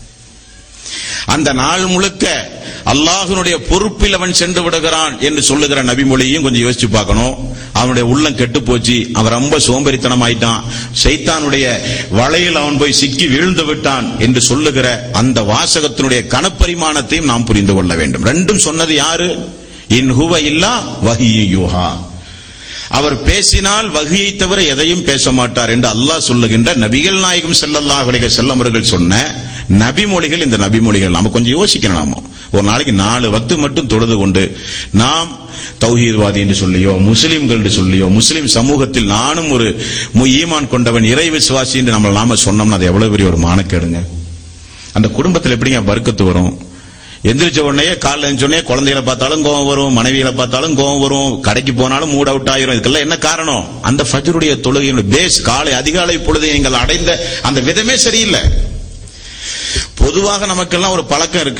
அந்த நாள் முழுக்க அல்லாஹ்வுடைய பொறுப்பில் அவன் சென்று விடுகிறான் என்று சொல்லுகிற நபிமொழியும் கொஞ்சம் யோசிச்சு பார்க்கணும். அவனுடைய உள்ளம் கெட்டு போச்சு, அவன் ரொம்ப சோம்பேறித்தனம் ஆயிட்டான், சைத்தானுடைய வலையில் அவன் போய் சிக்கி வீழ்ந்து விட்டான் என்று சொல்லுகிற அந்த வாசகத்தினுடைய கனப்பரிமாணத்தையும் நாம் புரிந்து கொள்ள வேண்டும். ரெண்டும் சொன்னது யாரு? இன் ஹுவ இல்லா வஹீ யூஹா. அவர் பேசினால் வஹியை தவிர எதையும் பேச மாட்டார் என்று அல்லாஹ் சொல்லுகின்ற நபிகள் நாயகம் ஸல்லல்லாஹு அலைஹி வஸல்லம் அவர்கள் சொன்ன நபிமொழிகள் இந்த நபிமொழிகள். நாம கொஞ்சம் யோசிக்கணும். நாம ஒரு நாளைக்கு 4 வக்து மட்டும் தொழுது கொண்டு நாம் தௌஹீத்வாதி என்று சொல்லியோ, முஸ்லிம்கள் என்று சொல்லியோ, முஸ்லிம் சமூகத்தில் நானும் ஒரு ஈமான் கொண்டவன், இறை விசுவாசி என்று நாம சொன்னோம்னா அது எவ்வளவு பெரிய ஒரு மானக்கேடுங்க. அந்த குடும்பத்தில் எப்படிங்க பர்க்கத்து வரும்? எந்திரிச்ச உடனே காலைல எழுந்தோடனே குழந்தைகளை பார்த்தாலும் கோவம் வரும், மனைவிகளை பார்த்தாலும் கோவம் வரும், கடைக்கு போனாலும் மூட் அவுட் ஆயிரும். இதுக்கெல்லாம் என்ன காரணம்? அந்த ஃபஜ்ருடைய தொழுகையினுடைய பேஸ், காலை அதிகாலை பொழுது நீங்கள் அடைந்த அந்த விதமே சரியில்லை. பொதுவாக நமக்கெல்லாம் ஒரு பழக்கம் இருக்கு.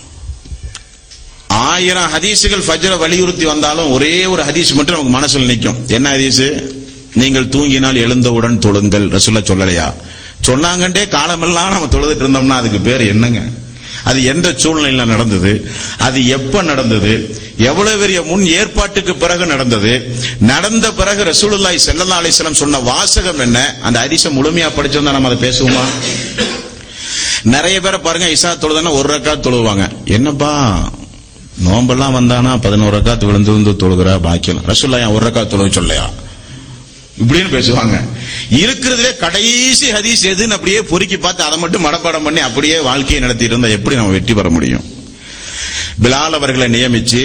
1000 ஹதீசுகள் ஃபஜ்ரை வலியுறுத்தி வந்தாலும் ஒரே ஒரு ஹதீஸ் மட்டும் நமக்கு மனசுல நிற்கும். என்ன ஹதீஸ்? நீங்கள் தூங்கினால் எழுந்தவுடன் தொழுங்கள். ரசூலுல்லாஹ் சொல்லலையா? சொன்னாங்கண்டே காலமெல்லாம் நம்ம தொழுதுட்டு இருந்தோம்னா அதுக்கு பேர் என்னங்க? அது எந்த சூழ்நிலையில நடந்தது? அது எப்ப நடந்தது? எவ்வளவு பெரிய முன் ஏற்பாட்டுக்கு பிறகு நடந்தது? நடந்த பிறகு ரசூலுல்லாஹி ஸல்லல்லாஹு அலைஹி வஸல்லம் சொன்ன வாசகம் என்ன? அந்த ஹதீஸை முழுமையா படிச்சிருந்தா நம்ம அதை பேசுவோமா? நிறைய பேரை பாருங்க, இஷா தொழுதுன்னா 1 ரக்காத் தொழுவாங்க. என்னப்பா நோம்பெல்லாம் வந்தானா 11 ரக்காத் விழுந்து தொழுகிறா பாக்கியம். ரசூலுல்லாஹ் 1 ரக்காத் தொழுக சொல்லையா? இப்படின்னு பேசுவாங்க. இருக்கிறதுலே கடைசி ஹதீஸ் எதுன்னு அப்படியே பொறுக்கி பார்த்து அதை மட்டும் மனப்பாடம் பண்ணி அப்படியே வாழ்க்கையை நடத்திட்டு இருந்தா எப்படி நம்ம வெற்றி பெற முடியும்? பிலால் அவர்களை நியமிச்சு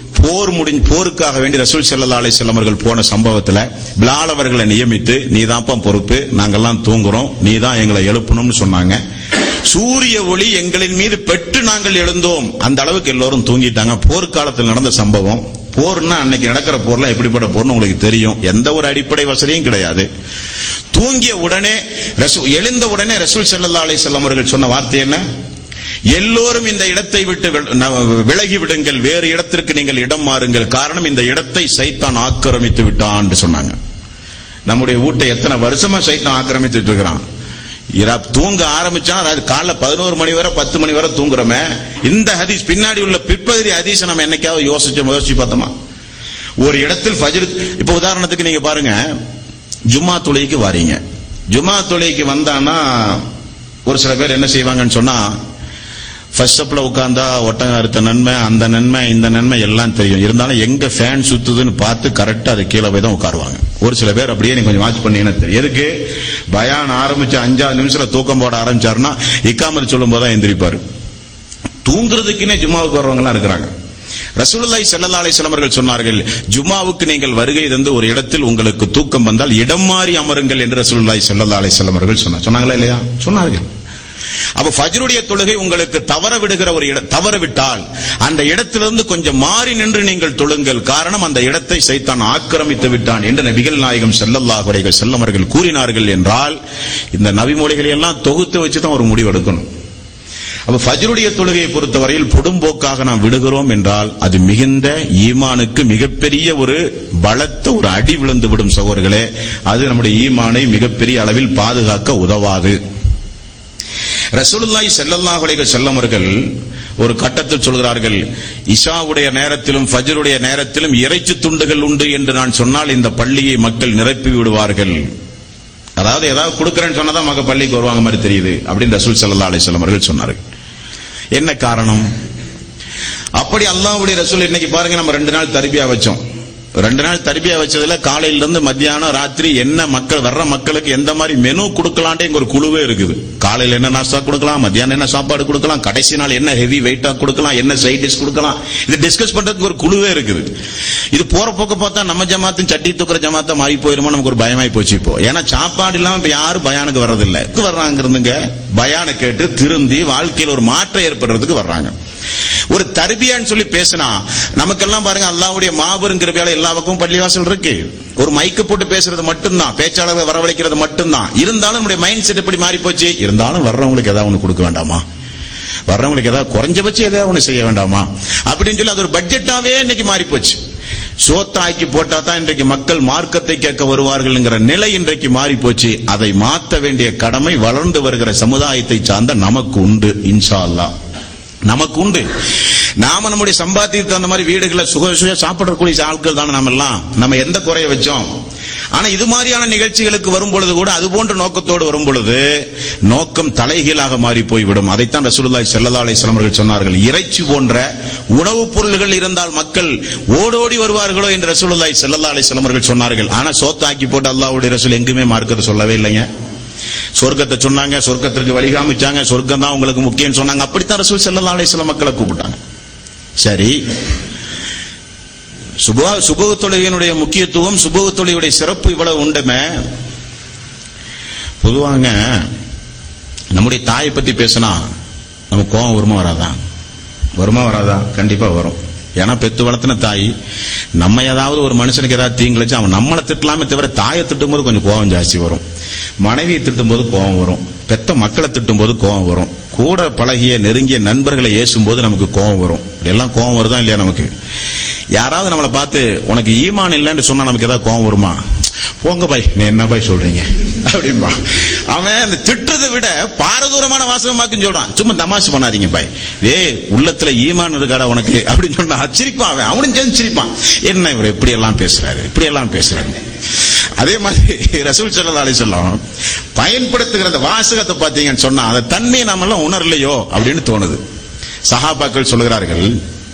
போருக்காக வேண்டி ரசூல் ஸல்லல்லாஹு அலைஹி வஸல்லம் அவர்கள் போன சம்பவத்துல பிலால் அவர்களை நியமித்து, நீதான்ப்பா பொறுப்பு, நாங்கெல்லாம் தூங்குறோம், நீதான் எங்களை எழுப்பணும்னு சொன்னாங்க. சூரிய ஒளி எங்களின் மீது பெற்று நாங்கள் எழுந்தோம். அந்த அளவுக்கு எல்லோரும் தூங்கிட்டாங்க. போர்க்காலத்தில் நடந்த சம்பவம். போர்னா அன்னைக்கு நடக்கிற போர்ல எப்படிப்பட்ட போர்னு உங்களுக்கு தெரியும். எந்த ஒரு அடிப்படை வசதியும் கிடையாது. தூங்கிய உடனே எழுந்த உடனே ரசூல் ஸல்லல்லாஹு அலைஹி வஸல்லம் அவர்கள் சொன்ன வார்த்தை என்ன? எல்லோரும் இந்த இடத்தை விட்டு விலகி விடுங்கள், வேறு இடத்திற்கு நீங்கள் இடம் மாறுங்கள், காரணம் இந்த இடத்தை சைத்தான் ஆக்கிரமித்து விட்டான் சொன்னாங்க. நம்முடைய வீட்டை எத்தனை வருஷமா சைத்தான் ஆக்கிரமித்து இருக்கிறான். தூங்க ஆரம்பிச்சா காலைல 11 மணி வரை 10 மணி வரை தூங்குறோமே. இந்த ஹதீஸ் பின்னாடி உள்ள பிற்பகுதி ஹதீஸ் நம்ம என்னைக்காவது யோசிச்சு பார்த்தோமா? ஒரு இடத்தில் ஃபஜ்ர், இப்ப உதாரணத்துக்கு நீங்க பாருங்க, ஜும்மா தொழுகைக்கு வாரீங்க. ஜும்மா தொழுகைக்கு வந்தானா ஒரு சில பேர் என்ன செய்வாங்கன்னு சொன்னா, ஃபர்ஸ்ட் ஸ்டெப்ல உட்கார்ந்தா ஒட்டகம் அறுத்த நன்மை, அந்த நன்மை, இந்த நன்மை எல்லாம் தெரியும். இருந்தாலும் எங்க ஃபேன் சுத்துதுன்னு பார்த்து கரெக்டா அது கீழே போய் தான் உட்காருவாங்க. ஒரு சில பேர் அப்படியே நீங்க கொஞ்சம் வாட்ச் பண்ணீங்கன்னா தெரியும். எதுக்கு? பயான் ஆரம்பிச்சு 5 நிமிஷத்துல தூக்கம் போட ஆரம்பிச்சாருன்னா இக்காமத் சொல்லும் போதுதான் எந்திரிப்பாரு. தூங்குறதுக்குன்னே ஜும்மாவுக்கு வர்றவங்க எல்லாம் இருக்கிறாங்க. ரசூலுல்லாஹி ஸல்லல்லாஹு அலைஹி வஸல்லம் அவர்கள் சொன்னார்கள், ஜும்மாவுக்கு நீங்கள் வருகை தந்து ஒரு இடத்தில் உங்களுக்கு தூக்கம் வந்தால் இடம் மாறி அமருங்கள் என்று ரசூலுல்லாஹி ஸல்லல்லாஹு அலைஹி வஸல்லம் அவர்கள் சொன்னாங்களா இல்லையா? சொன்னார்கள். அப்ப ஃபஜ்ருடைய தொழுகை உங்களுக்கு தவறவிட்டால் அந்த இடத்திலிருந்து கொஞ்சம் மாறி நின்று நீங்கள் தொழுங்கள், காரணம் அந்த இடத்தை சைத்தான் ஆக்கிரமித்து விட்டான் என்று நபிகள் நாயகம் ஸல்லல்லாஹு அலைஹி வஸல்லம் அவர்கள் கூறினார்கள். என்றால் இந்த நபிமொழிகளை எல்லாம் தொகுத்து வச்சுதான் ஒரு முடிவு எடுக்கணும். அப்ப ஃபஜ்ருடைய தொழுகையை பொறுத்தவரையில் பொடும்போக்காக நாம் விடுகிறோம் என்றால் அது மிகுந்த ஈமானுக்கு மிகப்பெரிய ஒரு பலத்த ஒரு அடி விழுந்து விடும் சகோதரர்களே. அது நம்முடைய ஈமானை மிகப்பெரிய அளவில் பாதுகாக்க உதவாது. ரசூலுல்லாஹி ஸல்லல்லாஹு அலைஹி வஸல்லம் அவர்கள் ஒரு கட்டத்தில் சொல்கிறார்கள், இஷாவுடைய நேரத்திலும் ஃபஜ்ருடைய நேரத்திலும் இறைச்சி துண்டுகள் உண்டு என்று நான் சொன்னால் இந்த பள்ளியை மக்கள் நிரப்பி விடுவார்கள். அதாவது ஏதாவது கொடுக்கிறேன்னு சொன்னதான் மக்கள் பள்ளிக்கு வருவாங்க மாதிரி தெரியுது அப்படின்னு ரசூல் ஸல்லல்லாஹு அலைஹி வஸல்லம் அவர்கள் சொன்னார்கள். என்ன காரணம்? அப்படி அல்லாஹ்வுடைய ரசூல் இன்னைக்கு பாருங்க, நம்ம 2 நாள் தர்பியா வச்சோம். 2 நாள் தர்பியா வச்சதுல காலையில இருந்து மத்தியானம் ராத்திரி என்ன வர்ற மக்களுக்கு எந்த மாதிரி மெனு கொடுக்கலான்டே ஒரு குழுவே இருக்குது. காலையில என்ன நாஸ்டா கொடுக்கலாம், மத்தியானம் என்ன சாப்பாடு கொடுக்கலாம், கடைசி நாள் என்ன ஹெவி வெயிட்டா கொடுக்கலாம், என்ன சைட் டிஷ் கொடுக்கலாம், இது டிஸ்கஸ் பண்றதுக்கு ஒரு குழுவே இருக்குது. இது போற போக்க பார்த்தா நம்ம ஜமாத்தும் சட்டி தூக்குற ஜமாத்தா மாறி போயிருமோ நமக்கு ஒரு பயமாய் போச்சு. இப்போ ஏன்னா சாப்பாடு இல்லாம இப்ப யாரும் பயானுக்கு வர்றதில்லை. வர்றாங்க பயான கேட்டு திருந்தி வாழ்க்கையில் ஒரு மாற்றம் ஏற்படுறதுக்கு வர்றாங்க. ஒரு தர்பியான்னு சொல்லி பேசினா நமக்கெல்லாம் பாருங்க, அல்லாஹ்வுடைய மாபெரும் கிருபையால எல்லா பக்கமும் பள்ளிவாசல் இருக்கு. ஒரு மைக்கு போட்டு பேசுறது மட்டும்தான், பேச்சாளர்களை வரவழைக்கிறது மட்டும்தான். இருந்தாலும் நம்முடைய மைண்ட் செட் எப்படி மாறி போச்சு? இருந்தாலும் வர்றவங்களுக்கு ஏதாவது ஒண்ணு கொடுக்க வேண்டாமா? வர்றவங்களுக்கு ஏதாவது குறைஞ்சபட்சம் ஏதாவது ஒண்ணு செய்ய வேண்டாமா அப்படின்னு சொல்லி அது ஒரு பட்ஜெட்டாவே இன்னைக்கு மாறி போச்சு. சோத்தாக்கி போட்டா தான் இன்றைக்கு மக்கள் மார்க்கத்தை கேட்க வருவார்கள்ங்கிற நிலை இன்றைக்கு மாறி போச்சு. அதை மாற்ற வேண்டிய கடமை வளர்ந்து வருகிற சமுதாயத்தை சார்ந்த நமக்கு உண்டு. இன்ஷா அல்லாஹ் நமக்கு உண்டு. நாம நம்முடைய சம்பாத்தியத்துக்கு அந்த மாதிரி வீடுகளை சுக சாப்பிடக்கூடிய ஆட்கள் தானே நம்ம எல்லாம். நம்ம எந்த குறைய வச்சோம்? ஆனா இது மாதிரியான நிகழ்ச்சிகளுக்கு வரும் பொழுது கூட அது போன்ற நோக்கத்தோடு வரும் பொழுது நோக்கம் தலைகீழாக மாறி போய்விடும். அதைத்தான் ரசூலுல்லாஹி ஸல்லல்லாஹு அலைஹி வஸல்லம் அவர்கள் சொன்னார்கள், இறைச்சி போன்ற உணவுப் பொருள்கள் இருந்தால் மக்கள் ஓடோடி வருவார்களோ என்று ரசூலுல்லாஹி ஸல்லல்லாஹு அலைஹி வஸல்லம் அவர்கள் சொன்னார்கள். ஆனா சோத்தாக்கி போட்டு அல்லாஹ்வுடைய ரசூல் எங்குமே மார்க்கத்தை சொல்லவே இல்லைங்க. சொர்க்கத்தை சொன்னாங்க, சொர்க்கத்திற்கு வழி காமிச்சாங்க, சொர்க்கம் தான் உங்களுக்கு முக்கியம் சொன்னாங்க. அப்படித்தான் ரசூல் ஸல்லல்லாஹு அலைஹி வஸல்லம் மக்களை கூப்பிட்டாங்க. சரி, சுபஹ் தொழுகையினுடைய முக்கியத்துவம், சுபஹ் தொழுகையுடைய சிறப்பு இவ்வளவு உண்டுமே. பொதுவாங்க நம்முடைய தாயை பத்தி பேசினா நமக்கு கோபம் வருமா வராதா? கண்டிப்பா வரும். ஏன்னா பெத்து வளர்த்தின தாய், நம்ம ஏதாவது ஒரு மனுஷனுக்கு ஏதாவது தீங்கிழிச்சு அவன் நம்மளை திட்டலாமே தவிர தாயை திட்டும் போது கொஞ்சம் கோபம் ஜாஸ்தி வரும். மனைவியை திட்டும் போது கோபம் வரும். பெத்த மக்களை திட்டும் போது கோபம் வரும். கூட பழகிய நெருங்கிய நண்பர்களை ஏசும் போது நமக்கு கோபம் வரும். எல்லாம் கோபம் வருதா இல்லையா? நமக்கு யாராவது நம்மளை பார்த்து உனக்கு ஈமான் இல்லைன்னு சொன்னா நமக்கு ஏதாவது கோபம் வருமா? போங்க பாய், நீ என்ன பாய் சொல்றீங்க அப்படின்பா. அவன் அந்த திட்டத்தை விட பாரதூரமான வாசகமாக்குன்னு சொல்றான். சும்மா தமாஷு பண்ணாதீங்க பாய், உள்ளத்துல ஈமான் இருக்காடா உனக்கு அப்படின்னு சொன்னா சிரிப்பான். அவனும் சேர்ந்து சிரிப்பான். என்ன இவர் இப்படி எல்லாம் பேசுறாரு. அதே மாதிரி ரசூல் ஸல்லல்லாஹு அலைஹி வஸல்லம் பயன்படுத்துகிற அந்த வாசகத்தை பார்த்தீங்கன்னு சொன்னா அந்த தன்மையை நாம எல்லாம் உணரலையோ அப்படின்னு தோணுது. சஹாபாக்கள் சொல்கிறார்கள்,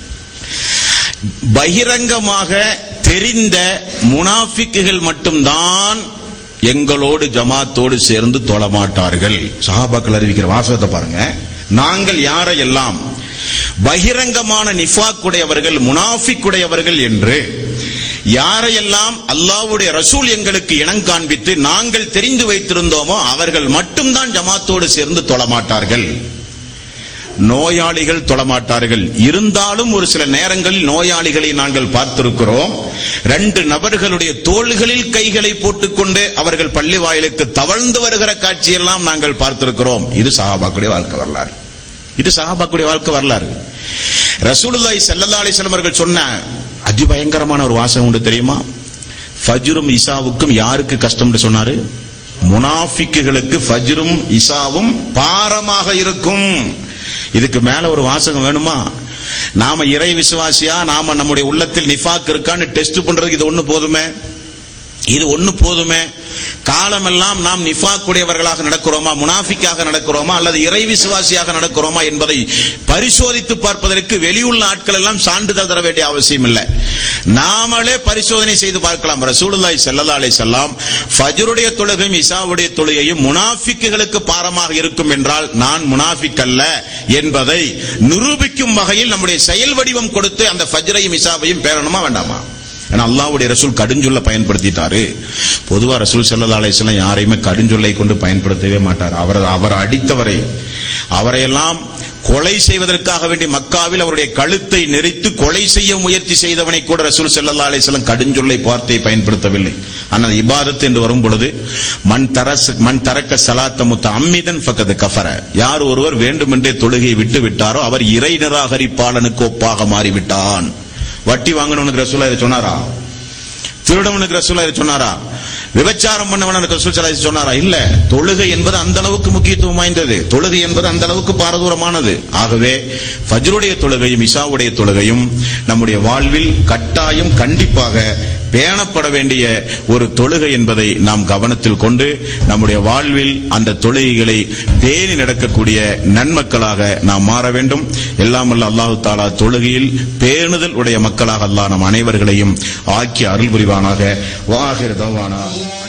பகிரங்கமாக தெரிந்த முனாஃபிக்குகள் மட்டும்தான் எங்களோடு ஜமாத்தோடு சேர்ந்து தொழமாட்டார்கள். சஹாபாக்கள் அறிவிக்கிற வாசகத்தை பாருங்க. நாங்கள் யாரையெல்லாம் பகிரங்கமான நிஃபாக் உடையவர்கள், முனாஃபிக் உடையவர்கள் என்று யாரையெல்லாம் அல்லாஹ்வுடைய ரசூல் எங்களுக்கு இனம் காண்பித்து நாங்கள் தெரிந்து வைத்திருந்தோமோ அவர்கள் மட்டும்தான் ஜமாத்தோடு சேர்ந்து தொழமாட்டார்கள். நோயாளிகள் தொழமாட்டார்கள். இருந்தாலும் ஒரு சில நேரங்களில் நோயாளிகளை நாங்கள் பார்த்திருக்கிறோம். 2 நபர்களுடைய தோள்களில் கைகளை போட்டுக்கொண்டு அவர்கள் பள்ளி வாயிலுக்கு தவழ்ந்து வருகிற காட்சியெல்லாம் நாங்கள் பார்த்திருக்கிறோம். இது சஹாபாக்களுடைய வாழ்க்கை வரலாறு. ரசூலுல்லாஹி ஸல்லல்லாஹு அலைஹி வஸல்லம் அவர்கள் சொன்ன அதிபயங்கரமான ஒரு வாசகம் உண்டு தெரியுமா? ஃபஜ்ரும் இசாவுக்கும் யாருக்கு கஷ்டம்னு சொன்னாரு? முனாஃபிக்குகளுக்கு ஃபஜ்ரும் இசாவும் பாரமாக இருக்கும். இதுக்கு மேல ஒரு வாசகம் வேணுமா? நாம இறை விசுவாசியா, நாம நம்முடைய உள்ளத்தில் நிஃபாக் இருக்கான்னு டெஸ்ட் பண்றதுக்கு இது ஒண்ணு போதுமே. காலமெல்லாம் நாம் நிஃபாக் உடையவர்களாக நடக்கிறோமா, முனாஃபிக்காக நடக்கிறோமா, அல்லது இறை விசுவாசியாக நடக்கிறோமா என்பதை பரிசோதித்து பார்ப்பதற்கு வெளியுள்ள ஆட்கள் எல்லாம் சான்றிதழ் தர வேண்டிய அவசியம் இல்லை. நாமளே பரிசோதனை செய்து பார்க்கலாம். ரசூலுல்லாஹி ஸல்லல்லாஹு அலைஹி வஸல்லம் ஃபஜ்ருடைய தொழுகையும் இசாவுடைய தொழுகையும் முனாஃபிக்குகளுக்கு பாரமாக இருக்கும் என்றால் நான் முனாஃபிக் அல்ல என்பதை நிரூபிக்கும் வகையில் நம்முடைய செயல் வடிவம் கொடுத்து அந்த ஃபஜ்ரையும் இசாவையும் பேரணுமா வேண்டாமா? ஏன்னா அல்லாஹ்வுடைய ரசூல் கடுஞ்சொல்லை பயன்படுத்திட்டாரு. பொதுவா ரசூல் ஸல்லல்லாஹு அலைஹி வஸல்லம் யாரையுமே கடுஞ்சொல்லை கொண்டு பயன்படுத்தவே மாட்டார். அவர் அடித்தவரை, அவரையெல்லாம் கொலை செய்வதற்காக வேண்டி மக்காவில் அவருடைய கழுத்தை நெரித்து கொலை செய்ய முயற்சி செய்தவனை கூட ரசூல் ஸல்லல்லாஹு அலைஹி வஸல்லம் கடுஞ்சொல்லை வார்த்தையை பயன்படுத்தவில்லை. ஆனால் இபாதத் என்று வரும் பொழுது மன் தரக்க ஸலாத்த முத்தஅம்மிதன் ஃபகத் கஃபர, யார் ஒருவர் வேண்டுமென்றே தொழுகையை விட்டு விட்டாரோ அவர் இறை நிராகரிப்பாளனுக்கு ஒப்பாக மாறிவிட்டான். வட்டி வாங்கணும்னு ரசூலுல்லாஹி சொன்னாரா? திருடவனுக்கு ரசூலுல்லாஹி சொன்னாரா? விபச்சாரம் பண்ணவனுக்கு ரசூலுல்லாஹி சொன்னாரா? இல்ல. தொழுகை என்பது அந்த அளவுக்கு முக்கியத்துவம் வாய்ந்தது. தொழுகை என்பது அந்த அளவுக்கு பாரதூரமானது. ஆகவே ஃபஜ்ருடைய தொழுகையும் இஷாவுடைய தொழுகையும் நம்முடைய வாழ்வில் கட்டாயம் கண்டிப்பாக பேணப்பட வேண்டிய ஒரு தொழுகை என்பதை நாம் கவனத்தில் கொண்டு நம்முடைய வாழ்வில் அந்த தொழுகைகளை பேணி நடக்கக்கூடிய நன்மக்களாக நாம் மாற வேண்டும். எல்லாம் வல்ல அல்லாஹ் தஆலா தொழுகையில் பேணுதல் உடைய மக்களாக அல்லாஹ் நம் அனைவர்களையும் ஆக்கி அருள் புரிவானாக. வாஹிர் தவானா.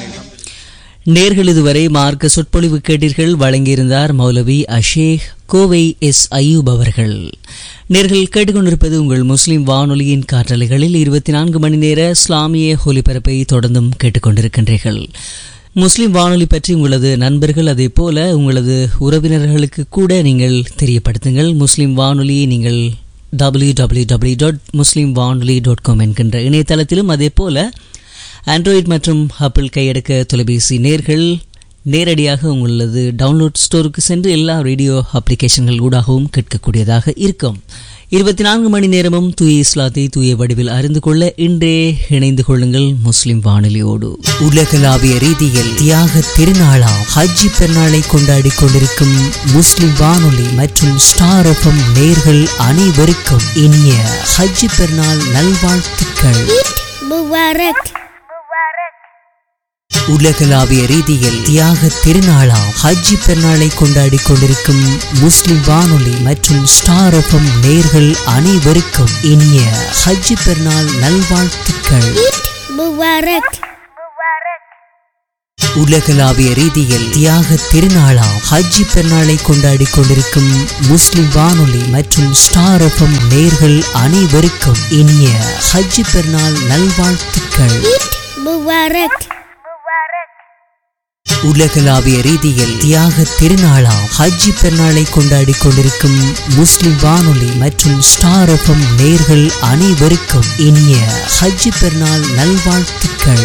நேர்கள் இதுவரை மார்க்க சொற்பொழிவு கேட்டீர்கள். வழங்கியிருந்தார் மௌலவி அஷேக் கோவை எஸ் அய்யூப் அவர்கள். நேர்கள் கேட்டுக்கொண்டிருப்பது உங்கள் முஸ்லிம் வானொலியின் காற்றலைகளில் 24 மணி நேர இஸ்லாமிய ஒலிபரப்பை தொடர்ந்தும் கேட்டுக்கொண்டிருக்கின்றீர்கள். முஸ்லிம் வானொலி பற்றி உங்களது நண்பர்கள் அதே போல உங்களது உறவினர்களுக்கு கூட நீங்கள் தெரியப்படுத்துங்கள். முஸ்லிம் வானொலியை நீங்கள் www.muslimvanoli.com என்கின்ற இணையதளத்திலும் அதே போல ஆண்ட்ராய்டு மற்றும் ஆப்பிள் கையடக்க தொலைபேசி நேர்கள் நேரடியாக உங்களது டவுன்லோட் ஸ்டோருக்கு சென்று எல்லா ரேடியோ அப்ளிகேஷன்கள் ஊடாகவும் கேட்கக்கூடியதாக இருக்கும். 24 மணி நேரமும் தூய இஸ்லாத்தை தூய வடிவில் அறிந்து கொள்ள இன்றே இணைந்து கொள்ளுங்கள் முஸ்லிம் வானொலியோடு. உலகளாவிய ரீதியில் தியாக திருநாளாம் ஹஜ்ஜி பெருநாளை கொண்டாடி கொண்டிருக்கும் முஸ்லிம் வானொலி மற்றும் ஸ்டார் எஃப்எம் நேயர்கள் அனைவருக்கும் இனிய ஹஜ்ஜி பெருநாள் நல்வாழ்த்துக்கள். உலகளாவிய ரீதியில் தியாக திருநாளாம் ஹஜ்ஜி பெருநாளை கொண்டாடி கொண்டிருக்கும் முஸ்லிம் வானொலி மற்றும் ஸ்டார் எஃப்எம் நேயர்கள் அனைவருக்கும் இனிய ஹஜ்ஜி பெருநாள் நல்வாழ்த்துக்கள். உலகளாவிய ரீதியில் தியாக திருநாளாம் ஹஜ்ஜி பெருநாளை கொண்டாடி கொண்டிருக்கும் முஸ்லிம் வானொலி மற்றும் ஸ்டார் எஃப்எம் நேயர்கள் அனைவருக்கும் இனிய ஹஜ்ஜி பெருநாள் நல்வாழ்த்துக்கள். உலகளாவிய ரீதியில் தியாக திருநாளாம் ஹஜ்ஜி பெருநாளை கொண்டாடி கொண்டிருக்கும் முஸ்லிம் வானொலி மற்றும் ஸ்டார் எஃப்எம் நேயர்கள் அனைவருக்கும் இனிய ஹஜ்ஜி பெருநாள் நல்வாழ்த்துக்கள்.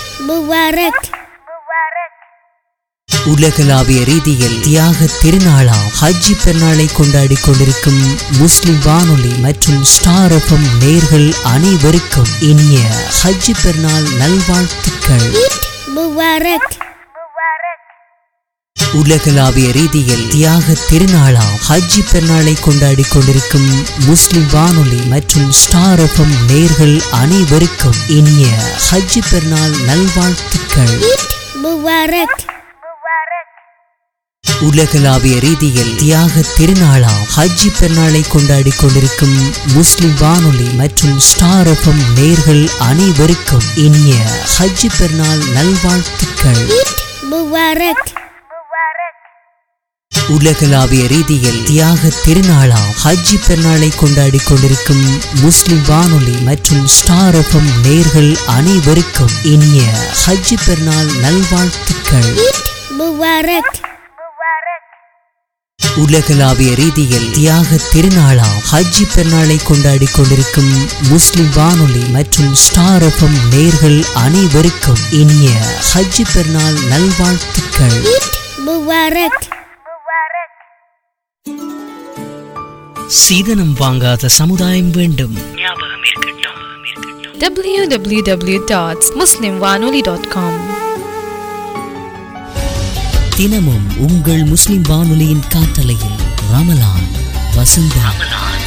உலகளாவிய ரீதியில் தியாக திருநாளாம் ஹஜ்ஜி பெருநாளை கொண்டாடி கொண்டிருக்கும் முஸ்லிம் வானொலி மற்றும் ஸ்டார் எஃப்எம் நேயர்கள் அனைவருக்கும் இனிய ஹஜ்ஜி பெருநாள் நல்வாழ்த்துக்கள். உலகளாவிய ரீதியில் தியாக திருநாளாம் ஹஜ்ஜி பெருநாளை கொண்டாடி கொண்டிருக்கும் முஸ்லிம் வானொலி மற்றும் ஸ்டார் எஃப்எம் நேயர்கள் அனைவருக்கும் இனிய ஹஜ்ஜி பெருநாள் நல்வாழ்த்துக்கள். உலகளாவிய ரீதியில் தியாக திருநாளாம் ஹஜ்ஜி பெருநாளை கொண்டாடி கொண்டிருக்கும் முஸ்லிம் வானொலி மற்றும் ஸ்டார் எஃப்எம் நேயர்கள் அனைவருக்கும் இனிய ஹஜ்ஜி பெருநாள் நல்வாழ்த்துக்கள். உலகளாவிய ரீதியில் தியாக திருநாளாம் ஹஜ்ஜி பெருநாளை கொண்டாடி கொண்டிருக்கும் முஸ்லிம் வானொலி மற்றும் ஸ்டார் எஃப்எம் நேயர்கள் அனைவருக்கும் இனிய ஹஜ்ஜி பெருநாள் நல்வாழ்த்துக்கள். உலகளாவிய ரீதியில் தியாக திருநாளாம் ஹஜ்ஜி பெருநாளை கொண்டாடி கொண்டிருக்கும் முஸ்லிம் வானொலி மற்றும் ஸ்டார் எஃப்எம் நேயர்கள் அனைவருக்கும் இனிய ஹஜ்ஜி பெருநாள் நல்வாழ்த்துக்கள். சீதனம் வாங்காத சமுதாயம் வேண்டும். www.muslimwanoli.com. தினமும் உங்கள் முஸ்லிம் வானொலியின் காற்றலையில் ரமலான் வசந்தம்.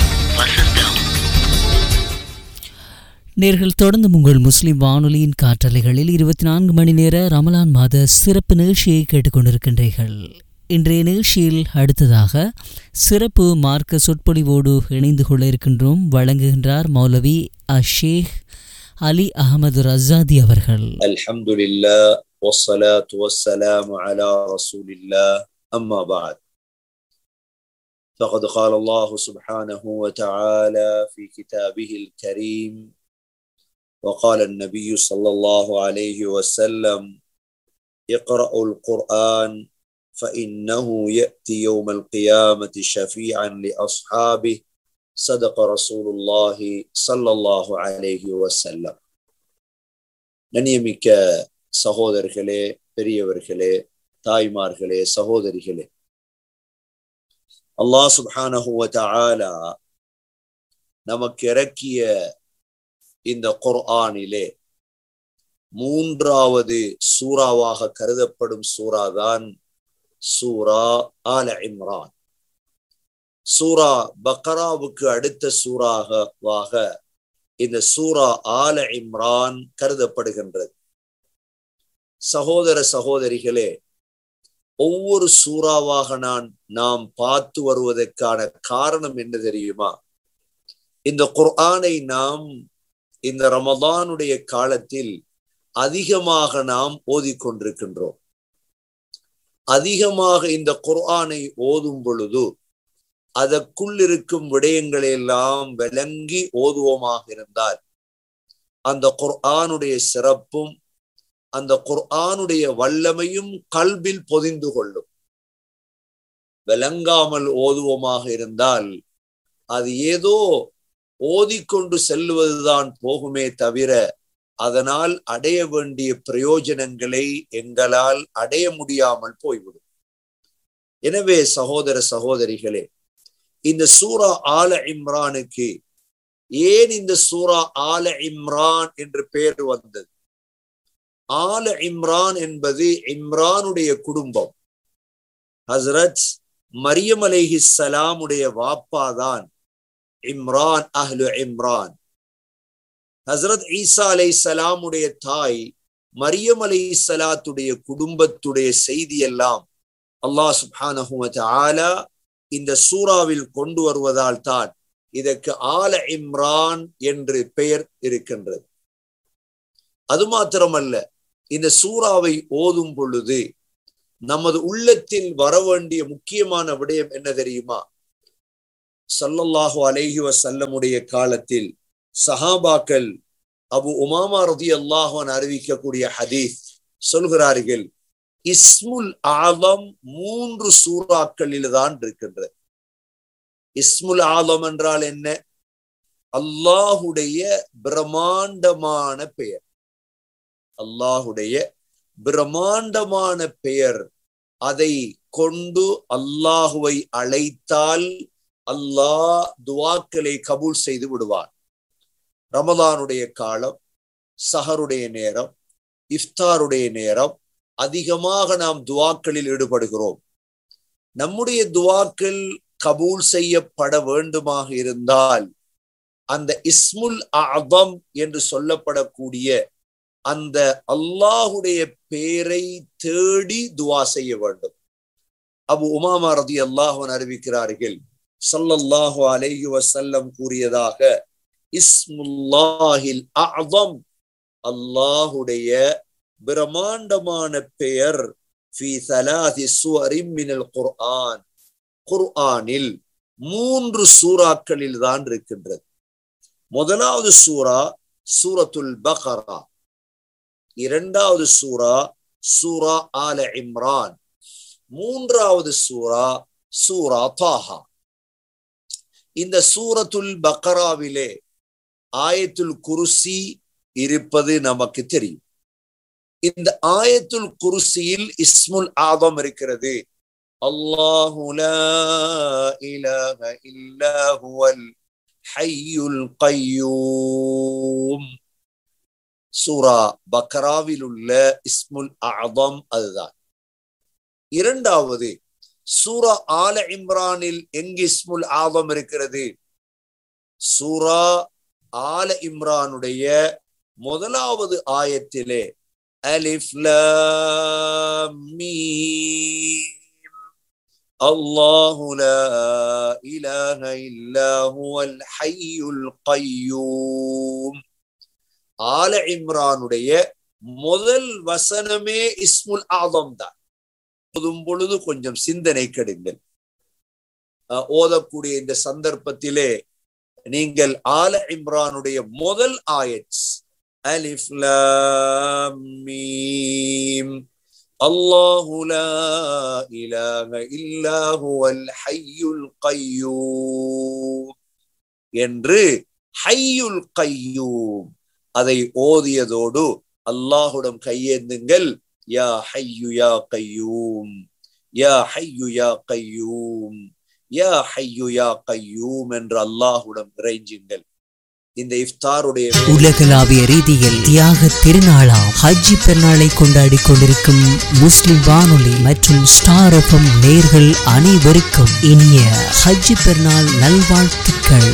நேர்கள் தொடர்ந்து உங்கள் முஸ்லிம் வானொலியின் காற்றலைகளில் 24 மணி நேர ரமலான் மாத சிறப்பு நிகழ்ச்சியை கேட்டுக்கொண்டிருக்கின்றீர்கள். இன்றைய நிகழ்ச்சியில் அடுத்ததாக சிறப்பு மார்க்க சொற்பொழிவோடு இணைந்து கொள்ள இருக்கின்றோம். வழங்குகின்றார் மௌலவி ஷேக் அலி அஹமது ரஸாதி அவர்கள். அல்ஹம்துலில்லாஹ் வஸ்ஸலாத்து வஸ்ஸலாமு அலா ரசூலில்லாஹ் அம்மா பஅத். فقد قال الله سبحانه وتعالى في كتابه الكريم وقال النبي صلى الله عليه وسلم اقرأوا القرآن فإنه يأتي يوم القيامة شفيعا لأصحابه صدق رسول الله صلى الله عليه وسلم. நன்றிமிக்க சகோதரர்களே, பெரியவர்களே, தாய்மார்களே, சகோதரிகளே, அல்லாஹ் சுப்ஹானஹு வ தஆலா நமக்கு இறக்கிய இந்த குர்ஆனிலே 3வது சூறாவாக கருதப்படும் சூறாதான் சூரா ஆல இம்ரான். சூரா பக்ராவுக்கு அடுத்த சூறாவாக இந்த சூரா ஆல இம்ரான் கருதப்படுகின்றது. சகோதர சகோதரிகளே, ஒவ்வொரு சூறாவாக நாம் பார்த்து வருவதற்கான காரணம் என்ன தெரியுமா? இந்த குர்ஆனை நாம் இந்த ரமதானுடைய காலத்தில் அதிகமாக நாம் ஓதிக்கொண்டிருக்கின்றோம். அதிகமாக இந்த குர்ஆனை ஓதும் பொழுது அதற்குள் இருக்கும் விடயங்களை எல்லாம் விளங்கி ஓதுவோமாக இருந்தால் அந்த குர்ஆனுடைய சிறப்பும் அந்த குர்ஆனுடைய வல்லமையும் கல்பில் பொதிந்து கொள்ளும். விளங்காமல் ஓதுவோமாக இருந்தால் அது ஏதோ ஓதிக்கொண்டு செல்வதுதான் போகுமே தவிர அதனால் அடைய வேண்டிய பிரயோஜனங்களை எங்களால் அடைய முடியாமல் போய்விடும். எனவே சகோதர சகோதரிகளே, இந்த சூரா ஆல இம்ரானுக்கு ஏன் இந்த சூரா ஆல இம்ரான் என்று பெயர் வந்தது? ஆல இம்ரான் என்பது இம்ரானுடைய குடும்பம். ஹஸ்ரத் மரியம் அலைஹிஸ்ஸலாம் உடைய வாப்பாதான் இம்ரான், அஹ்லு இம்ரான். ஹஸ்ரத் ஈசா அலைஹிஸ்ஸலாம் உடைய தாய் மரியம் அலைஹிஸ்ஸலாத்துடைய குடும்பத்துடைய செய்தி எல்லாம் அல்லாஹ் சுப்ஹானஹு வ தஆலா இந்த சூறாவில் கொண்டு வருவதால் தான் இதற்கு ஆல இம்ரான் என்று பெயர் இருக்கின்றது. அது மாத்திரமல்ல, இந்த சூறாவை ஓதும் பொழுது நமது உள்ளத்தில் வர வேண்டிய முக்கியமான விடயம் என்ன தெரியுமா? ஸல்லல்லாஹு அலைஹி வஸல்லமுடைய காலத்தில் சஹாபாக்கள் அபு உமாமா ரலியல்லாஹு அன்ஹு அறிவிக்கக்கூடிய ஹதீஸ் சொல்கிறார்கள், இஸ்முல் ஆலம் 3 சூறாக்களில் தான் இருக்கின்றது. இஸ்முல் ஆலம் என்றால் என்ன? அல்லாஹுடைய பிரம்மாண்டமான பெயர். அல்லாஹுடைய பிரம்மாண்டமான பெயர். அதை கொண்டு அல்லாஹுவை அழைத்தால் அல்லாஹ் துஆக்களை கபூல் செய்து விடுவார். ரமலானுடைய காலம், சஹருடைய நேரம், இஃப்தாருடைய நேரம் அதிகமாக நாம் துஆக்களில் ஈடுபடுகிறோம். நம்முடைய துஆக்கள் கபூல் செய்யப்பட வேண்டுமாக இருந்தால் அந்த இஸ்முல் அஅதம் என்று சொல்லப்படக்கூடிய அந்த அல்லாஹுடைய பெயரை தேடி துஆ செய்ய வேண்டும். அபு உமாமா ரலியல்லாஹு அன்ஹு அறிவிக்கிறார்கள், ஸல்லல்லாஹு அலைஹி வஸல்லம் கூறியதாக, இஸ்முல்லாஹில் அஅதம், அல்லாஹுடைய பிரம்மாண்டமான பெயர், ஃபீ ஸலாசி ஸுவரின் மினல் குர்ஆன், குர்ஆனில் 3 சூறாக்களில் தான் இருக்கின்றது. முதலாவது சூரா சூரத்துல் பக்ரா, இரண்டாவது சூரா சூரா ஆல இம்ரான், மூன்றாவது சூரா சூரா தாஹா. இந்த சூரத்துல் பக்ராவிலே ஆயத்துல் குர்சி இருப்பது நமக்கு தெரியும். இந்த ஆயத்துல் குர்சியில் இஸ்முல் ஆதம் இருக்கிறது. அல்லாஹு லா இலாஹ இல்லா ஹுவல் ஹய்யுல் கய்யூம். சூரா பக்ராவில் உள்ள இஸ்முல் ஆதம் அதுதான். இரண்டாவது சூரா ஆல இம்ரானில் எங்கு இஸ்முல் ஆதம் இருக்கிறது? சூரா ஆல இம்ரானுடைய முதலாவது ஆயத்திலே அலிஃப் லாம் மீம் அல்லாஹு லா இலாஹ இல்லா ஹுவல் ஹய்யுல் கய்யூம். ஆல இம்ரானுடைய முதல் வசனமே இஸ்முல் ஆதம் தான். ஓதும் பொழுது கொஞ்சம் சிந்தனை கெடுங்கள். ஓதக்கூடிய இந்த சந்தர்ப்பத்திலே நீங்கள் ஆல இம்ரானுடைய முதல் ஆயத் அலிஃப் லாம் மீம் அல்லாஹு லா இலாஹ இல்லா ஹுவல் ஹய்யுல் கய்யூம் என்று ஹய்யுல் கய்யூம் அதை ஓதியதோடு அல்லாஹுடன் கையேந்துங்கள். யா ஹய்யு யா கய்யூம், யா ஹய்யு யா கய்யூம், யா ஹய்யு யா கய்யூம் என்று அல்லாஹுடன் இறைஞ்சுங்கள். இந்த இஃப்தாருடைய உலகளாவிய ரீதியில் தியாக திருநாளாம் ஹஜ்ஜி பெருநாளை கொண்டாடி கொண்டிருக்கும் முஸ்லிம் வானொலி மற்றும் ஸ்டார் எஃப்எம் நேயர்கள் அனைவருக்கும் இனிய ஹஜ்ஜி பெருநாள் நல்வாழ்த்துக்கள்.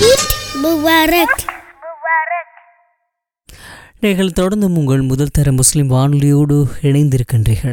நீங்கள் தொடர்ந்து உங்கள் முதல் தர முஸ்லிம் வானொலியோடு இணைந்திருக்கின்றீர்கள்.